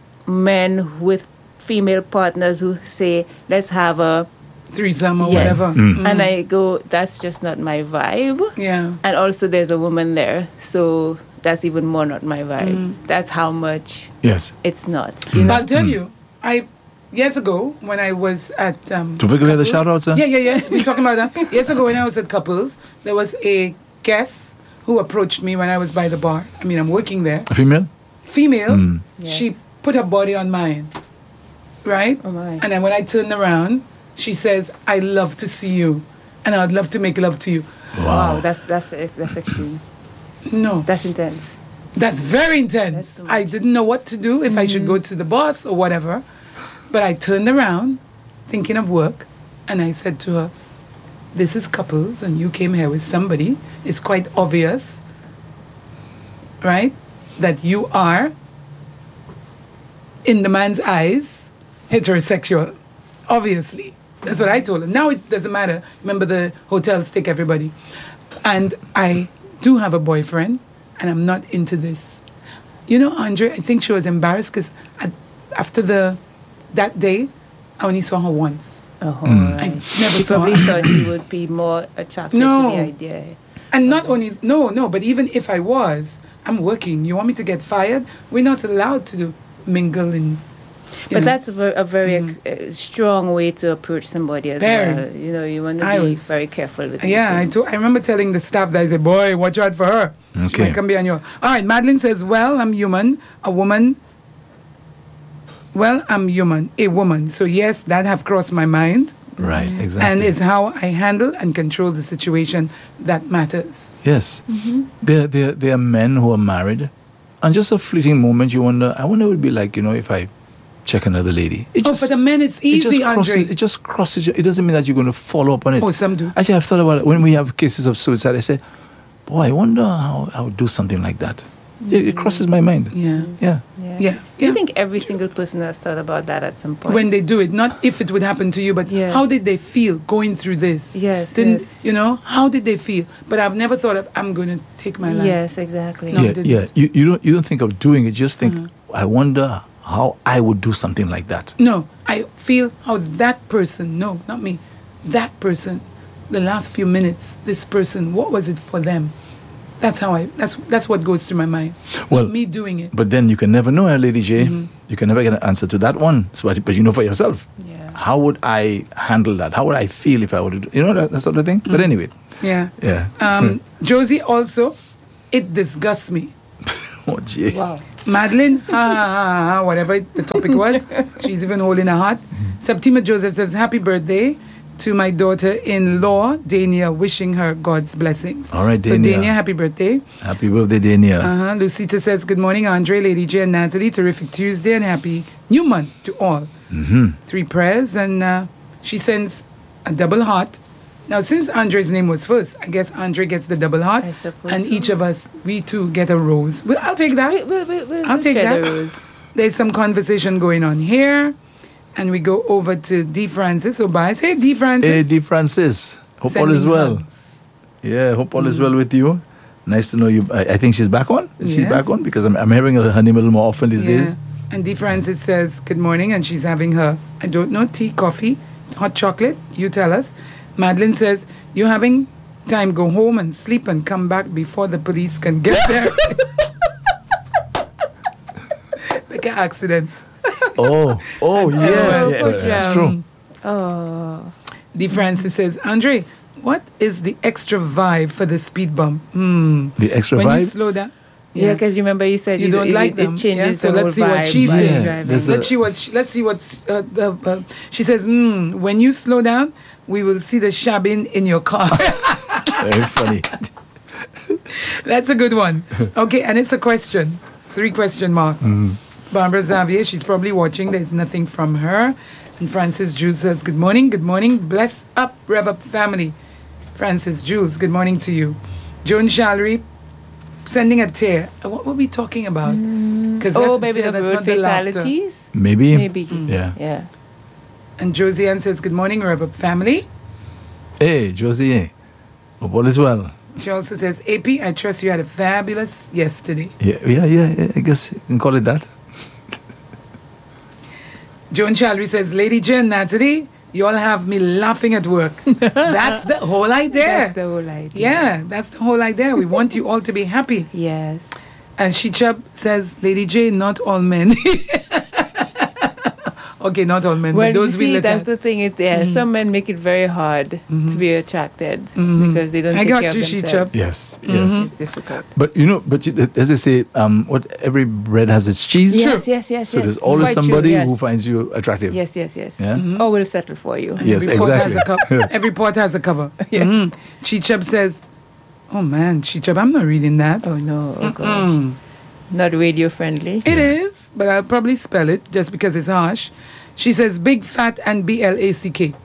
men with female partners who say, "Let's have a," Threesome or Yes. whatever. Mm. and I go, "That's just not my vibe." Yeah. And also, there's a woman there, so that's even more not my vibe. Mm. That's how much Yes. it's not. You know? I'll tell you, I years ago when I was at um, Do we go get the Couples- shout-outs, huh? Yeah, yeah, yeah. We're talking about that. Years ago when I was at Couples, there was a guest who approached me when I was by the bar. I mean, I'm working there. A female? Female. Mm. Yes. She put her body on mine, right? Oh, my. And then when I turned around, she says, "I love to see you, and I'd love to make love to you." Wow, that's that's that's extreme. No, That's intense. that's very That's intense. too I much. didn't know what to do, if I should go to the boss or whatever. But I turned around, thinking of work, and I said to her, "This is Couples, and you came here with somebody. It's quite obvious, right, that you are, in the man's eyes, heterosexual. Obviously." That's what I told her. Now it doesn't matter. Remember, the hotels take everybody. And I do have a boyfriend, and I'm not into this. You know, Andre, I think she was embarrassed because after the that day, I only saw her once. Oh, Mm. I right. never She saw probably her. thought he would be more attracted No. to the idea. And not only, no, no, but even if I was, I'm working. You want me to get fired? We're not allowed to do mingle and. you But know. that's a very, a very uh, strong way to approach somebody as Very. well. You know, you want to I be was- very careful with these Yeah, I, things. to, I remember telling the staff that I said, "Boy, watch out for her. She Okay. might come behind you." All right, Madeline says, "Well, I'm human, a woman. Well, I'm human, a woman. So yes, that have crossed my mind, Right, exactly. and it's how I handle and control the situation that matters." Yes. Mm-hmm. There, there, there are men who are married, and just a fleeting moment, you wonder, I wonder what it would be like, you know, if I check another lady. It Oh, for the men, it's easy, it just crosses, Andre. It just crosses you. It doesn't mean that you're going to follow up on it. Oh, some do. Actually, I've thought about it. When we have cases of suicide, I say, boy, I wonder how I would do something like that. It, it crosses my mind. Yeah, Yeah. Yeah. yeah, I yeah. think every single person has thought about that at some point. When they do it, not if it would happen to you, but Yes. how did they feel going through this? Yes, Didn't, yes. You know, how did they feel? But I've never thought of, I'm going to take my life. Yes, exactly. No. yeah, didn't. yeah. You, you don't you don't think of doing it. You just think, I wonder how I would do something like that. No, I feel how that person, no, not me, that person, the last few minutes, this person, what was it for them? That's how I, that's that's what goes through my mind. Well, Not me doing it. But then you can never know, eh, Lady J. Mm-hmm. You can never get an answer to that one. So, but but you know for yourself. Yeah. How would I handle that? How would I feel if I would, you know, that, that sort of thing? But anyway, Yeah. yeah. Um, Josie also, it disgusts me. Oh, gee. Wow. Madeline, ha, ha, ha, ha, whatever the topic was, she's even holding her heart. Septima Joseph says, happy birthday to my daughter-in-law, Dania, wishing her God's blessings. All right, So, Dania. Dania, happy birthday. Happy birthday, Dania. Uh-huh. Lucita says, good morning, Andre, Lady J, and Natalie. Terrific Tuesday and happy new month to all. Mm-hmm. Three prayers, and uh, she sends a double heart. Now, since Andre's name was first, I guess Andre gets the double heart, I suppose and so. each of us, we too, get a rose. Well, I'll take that. We, we, we, we, I'll we'll take share that. the rose. There's some conversation going on here, and we go over to D. Francis Obias. Hey, D. Francis. Hey, D. Francis. Hope all is Sending well. hugs. Yeah, hope all is well with you. Nice to know you. I, I think she's back on. Is she Yes. back on? Because I'm, I'm hearing her name a little more often these Yeah. days. And D. Francis says, good morning, and she's having her, I don't know, tea, coffee, hot chocolate. You tell us. Madeline says, you're having time, go home and sleep and come back before the police can get there. Like an accident. Oh, oh, yeah, well, yeah, but, that's um, true. Oh. D. Francis says, Andre, what is the extra vibe for the speed bump? Hmm. The extra When you vibe. slow down. Yeah, because you remember you said You you, don't it, like it, them. it changes Yeah, so the whole let's see what vibe she while says. you're Yeah, driving. there's a- Let's see what she, let's see what's uh, the, uh, she says. Mm, when you slow down, we will see the shabbing in your car. Very funny. That's a good one. Okay, and it's a question. Three question marks. Barbara Xavier, she's probably watching. There's nothing from her. And Francis Jules says, good morning, good morning. Bless up, Rev Up family. Francis Jules, good morning to you. Joan Shallery, sending a tear. Uh, What were we talking about? Because Oh, maybe the road fatalities? Maybe. Maybe. Yeah. Yeah. And Josiane says, good morning, Rev Up family. Hey, Josie. Hope all is well. She also says, A P, I trust you had a fabulous yesterday. Yeah, yeah, yeah, yeah. I guess you can call it that. Joan Shallery says, Lady Jen, Natalie, you all have me laughing at work. That's the whole idea. That's the whole idea. Yeah, that's the whole idea. We want you all to be happy. Yes. And Shichab says, Lady J, not all men. Okay, not all men, Well, but you those we see, let that's out. the thing. It there. Some men make it very hard to be attracted because they don't I take got care of you, themselves. Shichab. Yes, yes. It's difficult. But you know, but you, as they say, um, what every bread has its cheese. Yes, yes, yes, So yes. there's always Quite true, somebody yes. who finds you attractive. Yes, yes, yes. Yeah? Or will settle for you. Yes, every pot has a exactly. cover. Every pot has a cover. Yes. Mhm. Shichab says, oh man, Shichab, I'm not reading that. Oh no, oh gosh. Mm. Not radio friendly. It is, but I'll probably spell it just because it's harsh. She says big fat and B L A C K.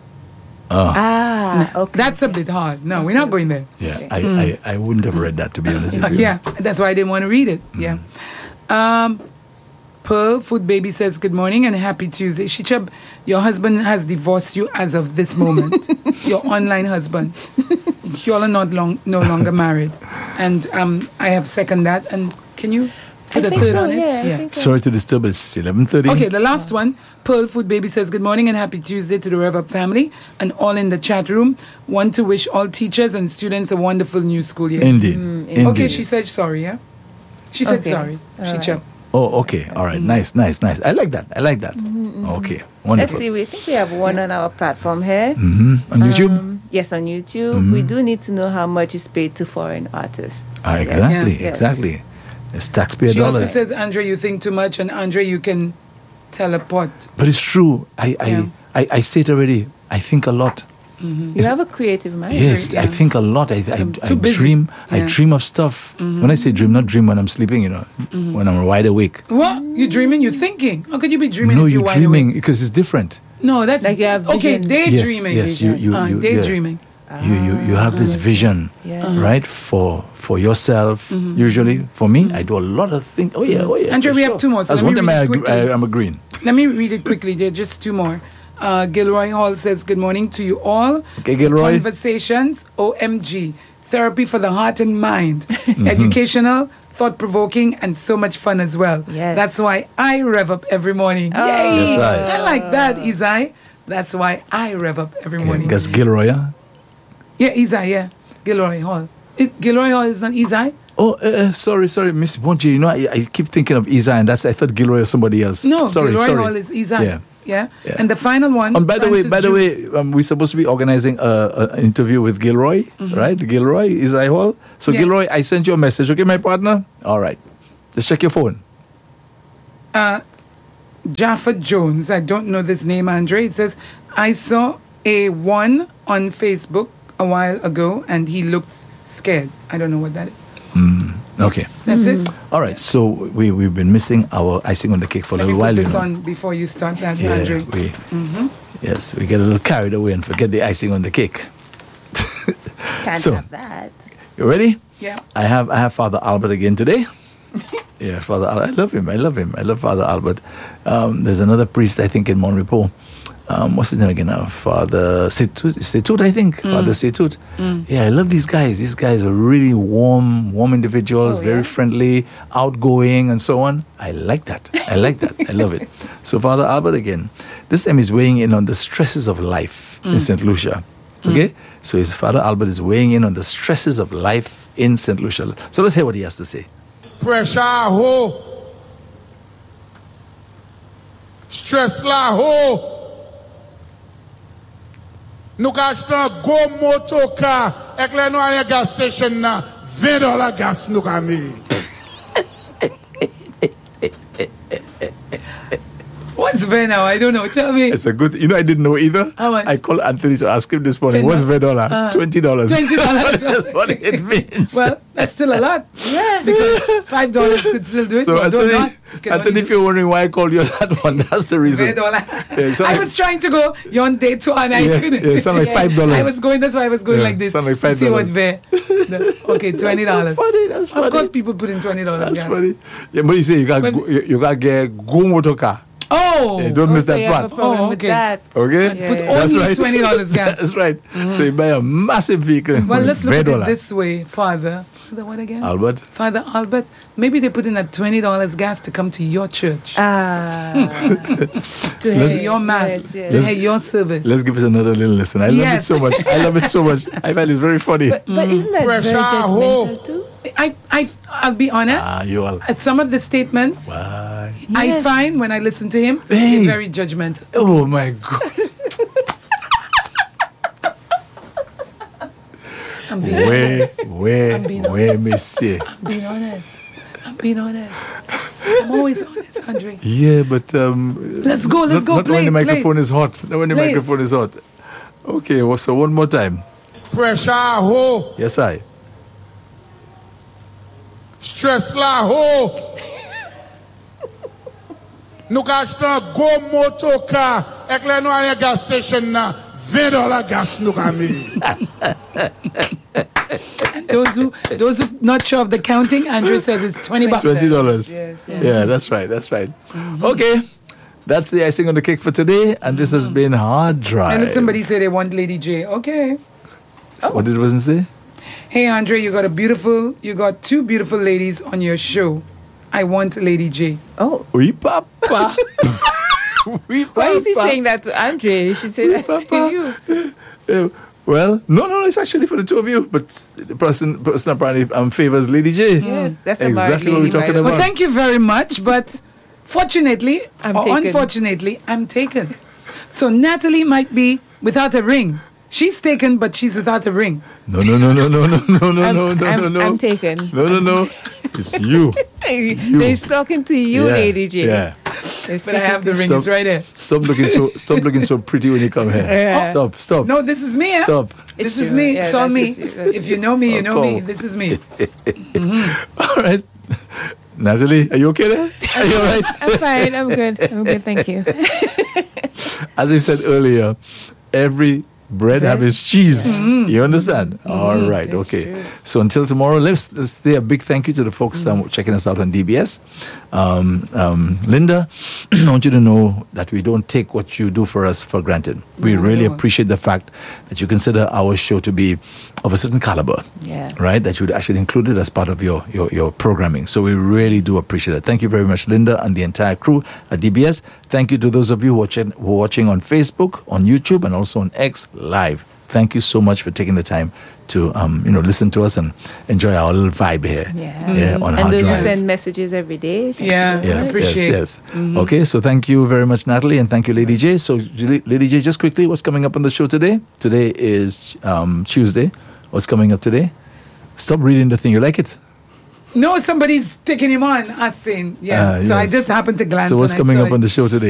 Oh, Ah, okay. That's a bit hard. No, we're not going there. yeah. I, I, I wouldn't have read that, to be honest Uh, with you. yeah, that's why I didn't want to read it. Yeah. Um, Pearl Food Baby says, good morning and happy Tuesday. Shichab, your husband has divorced you as of this moment. Your online husband. You all are not long, no longer married. And um, I have second that. And can you put I a think third so, on it? yeah, I think so. Sorry to disturb, but it's eleven thirty. Okay, the last one. Pearl Food Baby says, good morning and happy Tuesday to the Rev Up family and all in the chat room. Want to wish all teachers and students a wonderful new school year. Indeed. Mm, Indeed. Okay, she said sorry, yeah? She said Okay. sorry. All She right. checked. Oh, okay. All right. Nice, nice, nice. I like that. I like that. Okay. Let's Wonderful. see. We think we have one on our platform here. hmm On YouTube? Um, yes, on YouTube. We do need to know how much is paid to foreign artists. Ah, Yes. exactly, Yes. exactly. It's taxpayer She also dollars. says, Andre, you think too much, and Andre, you can teleport. But it's true. I, I, Yeah. I, I say it already. I think a lot. You have a creative mind. Yes, I yeah. think a lot. I, I, I'm I too busy. dream. I Yeah. dream of stuff. When I say dream, not dream when I'm sleeping. You know, when I'm wide awake. What? You dreaming? You thinking? How could you be dreaming no, if you're you're wide dreaming awake? because it's different. No, that's Like you have okay. vision. Daydreaming. Yes, yes, you, you, Ah, you, daydreaming. Yeah. You, you, you have this vision, Yeah. right? For for yourself. Usually, for me, I do a lot of things. Oh yeah, oh yeah. Andre, for we sure. have two more, so That's let one me time read I, it agree, quickly. I, I'm agreeing. Let me read it quickly. There are just two more. Uh, Gilroy Hall says, good morning to you all. Okay, Gilroy. Conversations, O M G. Therapy for the heart and mind. Educational, thought-provoking, and so much fun as well. Yes. That's why I rev up every morning. Oh. Yay! Yes, I- I like that, Izai. That's why I rev up every morning. Because Gilroy, huh? Yeah, Izai, yeah. Gilroy Hall. It, Gilroy Hall is not Izai? Oh, uh, uh, sorry, sorry, Miss Bonji. You know, I, I keep thinking of Izai, and that's I thought Gilroy was somebody else. No, sorry, Gilroy sorry. Hall is Izai. Yeah. Yeah. Yeah. And the final one. And by the way, Francis by the Jukes. way, um, we're supposed to be organizing a, an interview with Gilroy, right? Gilroy, Izai Hall. So Yeah. Gilroy, I sent you a message. Okay, my partner. All right, just check your phone. Uh, Jaffa Jones, I don't know this name, Andre. It says, I saw a one on Facebook a while ago and he looked scared. I don't know what that is. Okay. That's it. All right. So we we've been missing our icing on the cake for a Let me little put while. You this know. on before you start that, Yeah, Andre. we, yes, we get a little carried away and forget the icing on the cake. Can't So- have that. You ready? Yeah. I have I have Father Albert again today. Yeah, Father Albert. I love him. I love him. I love Father Albert. Um, there's another priest, I think, in Mont Repos. Um, what's his name again now? Father Setut, Setut, I think. Father Setut. Yeah, I love these guys. These guys are really warm, warm individuals, Oh, very yeah? friendly, outgoing, and so on. I like that. I like that. I love it. So Father Albert again. This time he's weighing in on the stresses of life in Saint Lucia. Okay? So his Father Albert is weighing in on the stresses of life in Saint Lucia. So let's hear what he has to say. Pressure ho. Stress la ho. Nou ka achete un gros motocar ek le nou anye gas station na twenty dollars gas nou ka mi. What's Venno? I don't know. Tell me. It's a good, you know, I didn't know either. How much? I called Anthony to ask him this morning, Ten what's dollars. Vedola? Uh, twenty dollars. twenty dollars. That's what it means. Well, that's still a lot. Yeah. Because five dollars could still do it. so but don't Anthony, not. You can Anthony only if you're wondering why I called you that one, that's the do reason. five dollars. Yeah, so I I- was trying to go. You're on day two and I Yeah, couldn't. yeah, it sound like five dollars. I was going. That's why I was going Yeah, like this. sound like to five see what's dollars. there. The- okay, twenty dollars. That's so funny, that's funny. Of course, people put in twenty dollars. That's yeah. funny. Yeah, but you say you got But- go, you, you got get go motor car. Oh, Yeah, don't miss So that you have a part. problem Oh, with okay. that. Okay? Yeah, Put yeah. all- That's Only right. twenty dollars gas. That's right. So you buy a massive vehicle. well, let's look at Vedola. it this way, Father. Father, what again? Albert. Father Albert. Maybe they put in that twenty dollars gas to come to your church, Ah. to hear your mass, Yes, yes. to hear your service. Let's give it another little listen. I love it Yes. so much. I love it so much. I find it very funny. But, but isn't that very Pressure, judgmental ho. too? I, I, I'll be honest. Ah, you all. At some of the statements, Why? I Yes. find when I listen to him, Hey. he's very judgmental. Oh my God. I'm being, Where, where, being where, monsieur? I'm being honest. I'm being honest. I'm always honest, Andre. Yeah, but um, Let's go, let's not, go, Not play when the it, play microphone it. is hot. Not when the Play it. microphone is hot. Okay, well, so one more time. Pressure ho. Yes, I. Stress la ho. Nou ka achete un gros motocar ek le nou anye gas station na twenty dollars gas nou ka mi. Those who, those who not sure of the counting, Andre says it's twenty bucks. Twenty dollars. Yes, yes. Yeah, that's right. That's right. Okay, that's the icing on the cake for today, and this has been Hard Drive. And look, somebody say they want Lady J. Okay. So what did it wasn't say? Hey, Andre, you got a beautiful, you got two beautiful ladies on your show. I want Lady J. Oh, Oui, papa. Oui, papa. why is he saying that to Andre? He should say that Papa. to you. Uh, well, no, no, it's actually for the two of you. But the person, person apparently um, favors Lady J. Yes, that's a married exactly what we're lady, talking by the way. about. Well, thank you very much, but fortunately I'm or taken. unfortunately, I'm taken. So Natalie might be without a ring. She's taken, but she's without a ring. No, no, no, no, no, no, no, no, I'm, no, no, I'm, no, no. I'm taken. No, no, no. It's you. They're talking to you, Yeah, Lady J. Yeah. They're But I have the speaking ring. Stop. It's right there. Stop looking so. Stop looking so pretty when you come here. Yeah. Stop. Stop. No, this is me. eh? Stop. This It's is you. me. Yeah, it's all that's me. just you. That's If you know me, you Oh, know me. cool. This is me. All right. Natalie, are you okay there? Are you all right? I'm fine. I'm good. I'm good. Thank you. As we said earlier, every bread Bread? have its cheese. You understand? All right. That's Okay. true. So until tomorrow, let's, let's say a big thank you to the folks mm. um, checking us out on D B S. Um, um, Linda, I want you to know that we don't take what you do for us for granted. We no, really no. appreciate the fact that you consider our show to be of a certain caliber, yeah. right? That you would actually include it as part of your, your, your programming. So we really do appreciate it. Thank you very much, Linda, and the entire crew at D B S. Thank you to those of you who are, ch- who are watching on Facebook, on YouTube, and also on X Live. Thank you so much for taking the time to um, you know, listen to us and enjoy our little vibe here. Yeah. yeah mm-hmm. on and Hard those Drive. who send messages every day. Yeah, yes, appreciate yes, yes. Mm-hmm. Okay, so thank you very much, Natalie, and thank you, Lady J. So, Lady J, just quickly, what's coming up on the show today? Today is um, Tuesday. What's coming up today? Stop reading the thing. You like it? No, somebody's taking him on. I seen. Yeah. Uh, so yes. I just happened to glance. So what's and coming I saw up it. on the show today?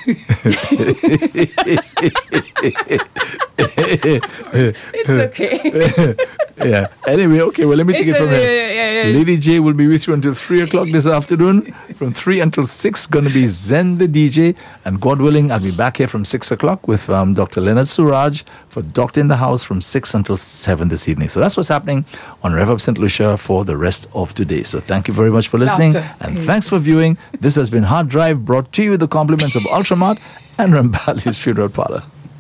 It's okay. Yeah. Anyway, okay. Well, let me take It's it from a, here. yeah, yeah, yeah. Lady J will be with you until three o'clock this afternoon. From three until six, going to be Zen the D J, and God willing, I'll be back here from six o'clock with um, Doctor Leonard Suraj for Doctor in the House from six until seven this evening. So that's what's happening on Rev Up Saint Lucia for the rest of today. So thank you very much for listening, Doctor. and thanks for viewing. This has been Hard Drive, brought to you with the compliments of Ultramart and Rambali's Funeral Parlor.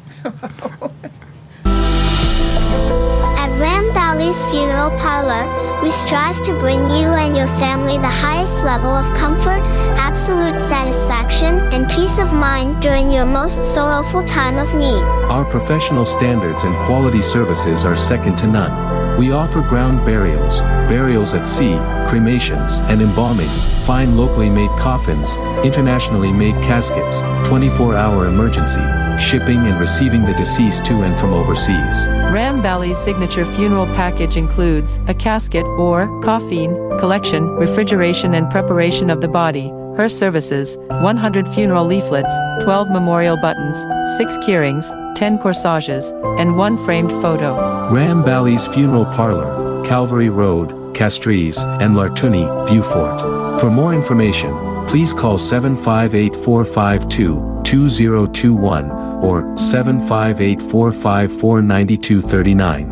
At Randallie's Funeral Parlor, we strive to bring you and your family the highest level of comfort, absolute satisfaction, and peace of mind during your most sorrowful time of need. Our professional standards and quality services are second to none. We offer ground burials, burials at sea, cremations, and embalming, fine locally made coffins, internationally made caskets, twenty-four hour emergency, shipping and receiving the deceased to and from overseas. Rambali's signature funeral package includes a casket or coffin collection, refrigeration and preparation of the body, her services, one hundred funeral leaflets, twelve memorial buttons, six keyrings, ten corsages, and one framed photo. Rambali's Funeral Parlor, Calvary Road, Castries, and Lartuni, Beaufort. For more information, please call seven five eight, four five two, two zero two one or seven five eight, four five four, nine two three nine.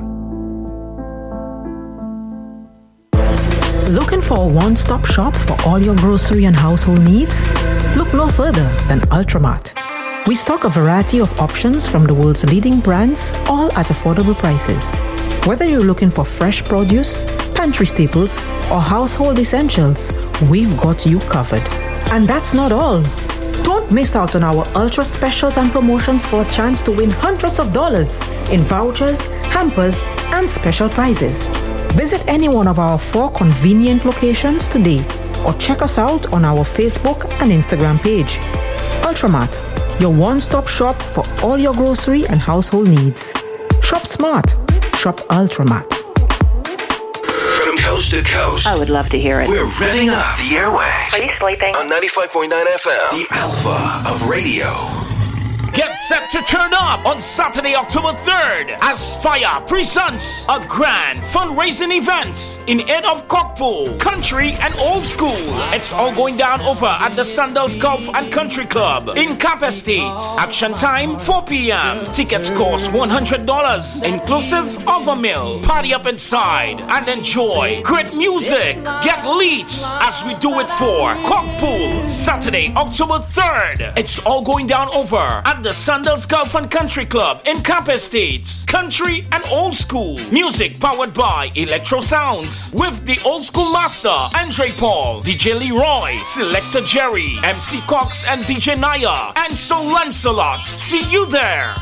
Looking for a one-stop shop for all your grocery and household needs? Look no further than Ultramart. We stock a variety of options from the world's leading brands, all at affordable prices. Whether you're looking for fresh produce, pantry staples, or household essentials, we've got you covered. And that's not all. Don't miss out on our ultra specials and promotions for a chance to win hundreds of dollars in vouchers, hampers, and special prizes. Visit any one of our four convenient locations today or check us out on our Facebook and Instagram page. Ultramart, your one-stop shop for all your grocery and household needs. Shop smart. Shop Ultramart. From coast to coast, I would love to hear it. We're revving up the airwaves. Are you sleeping? On ninety-five point nine F M, the Alpha of radio. Get set to turn up on Saturday, October third, as Fire presents a grand fundraising event in aid of Cockpool, Country and Old School. It's all going down over at the Sandals Golf and Country Club in Camp Estates. Action time, four p.m. Tickets cost one hundred dollars, inclusive of a meal. Party up inside and enjoy great music. Get lit as we do it for Cockpool, Saturday, October third. It's all going down over at the Sandals Golf and Country Club in Camp Estates. Country and Old School. Music powered by Electro Sounds. With the Old School Master, Andre Paul, D J Leroy, Selector Jerry, M C Cox and D J Naya, and So Lancelot. See you there.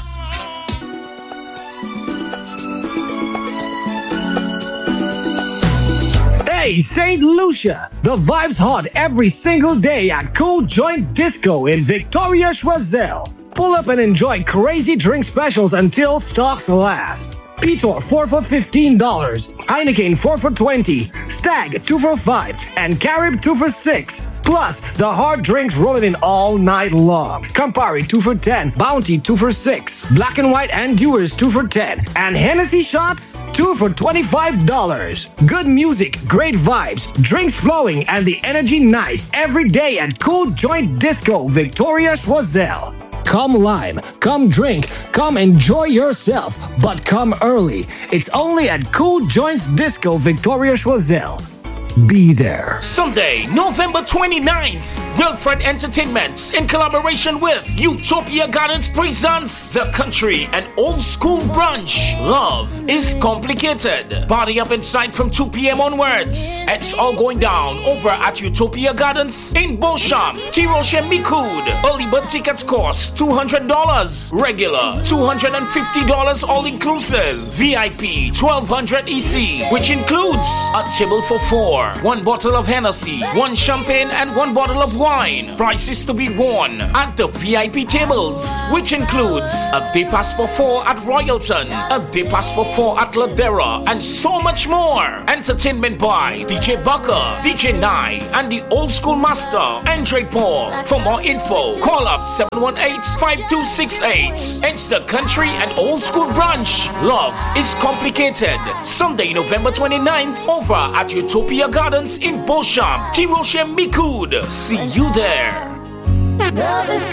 Hey, Saint Lucia! The vibe's hot every single day at Cool Joint Disco in Victoria, Choiseul. Pull up and enjoy crazy drink specials until stocks last. Pitor four for fifteen dollars, Heineken four for twenty, Stag two for five, and Carib two for six. Plus, the hard drinks rolling in all night long. Campari two for ten, Bounty two for six, Black and White and Dewars two for ten, and Hennessy shots two for twenty-five dollars. Good music, great vibes, drinks flowing, and the energy nice every day at Cool Joint Disco, Victoria, Choiseul. come lime, come drink, come enjoy yourself, but come early. It's only at Cool Joints Disco, Victoria Choiseul. Be there. Sunday, November twenty-ninth, Wilfred Entertainments, in collaboration with Utopia Gardens, presents the country and old school brunch. Love is complicated. Party up inside from two p.m. onwards. It's all going down over at Utopia Gardens in Beauchamp, Tirochem Micoud. Early bird tickets cost two hundred dollars. Regular, two hundred fifty dollars all inclusive. V I P, twelve hundred E C, which includes a table for four, one bottle of Hennessy, one champagne, and one bottle of wine. Prices to be won at the V I P tables, which includes a day pass for four at Royalton, a day pass for four at Ladera, and so much more. Entertainment by D J Bucker, D J Nye, and the old school master, Andre Paul. For more info, call up seven one eight, five two six eight. It's the country and old school brunch. Love is complicated. Sunday, November twenty-ninth, over at Utopia Gardens in Beauchamp, Tirochem Micoud. See you there. Love is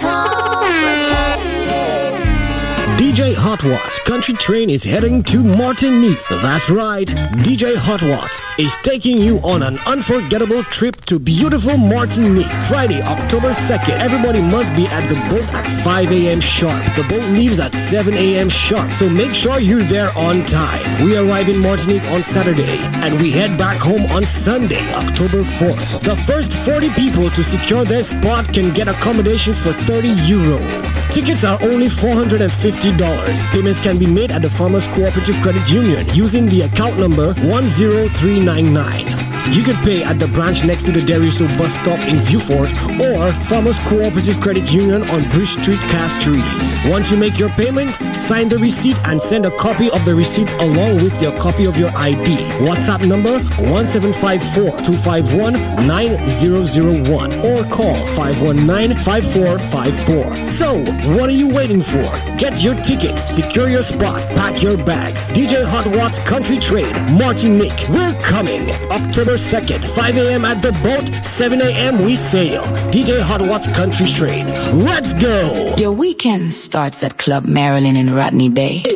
complicated. D J Hot Watts Country Train is heading to Martinique. That's right, D J Hot Watts is taking you on an unforgettable trip to beautiful Martinique. Friday, October second. Everybody must be at the boat at five a.m. sharp. The boat leaves at seven a.m. sharp, so make sure you're there on time. We arrive in Martinique on Saturday, and we head back home on Sunday, October fourth. The first forty people to secure their spot can get accommodations for thirty euro. Tickets are only four hundred fifty dollars. Payments can be made at the Farmers Cooperative Credit Union using the account number one zero three nine nine. You could pay at the branch next to the Deriso bus stop in Vieux-Fort or Farmers Cooperative Credit Union on Bridge Street, Castries. Once you make your payment, sign the receipt and send a copy of the receipt along with your copy of your I D. WhatsApp number one seven five four, two five one, nine zero zero one or call five one nine, five four five four. So, what are you waiting for? Get your ticket, secure your spot, pack your bags. D J Hot Watts Country Train, Martinique. We're coming. October second, five a.m. at the boat, seven a.m. we sail. D J Hot Watts Country Train. Let's go! Your weekend starts at Club Marilyn in Rodney Bay.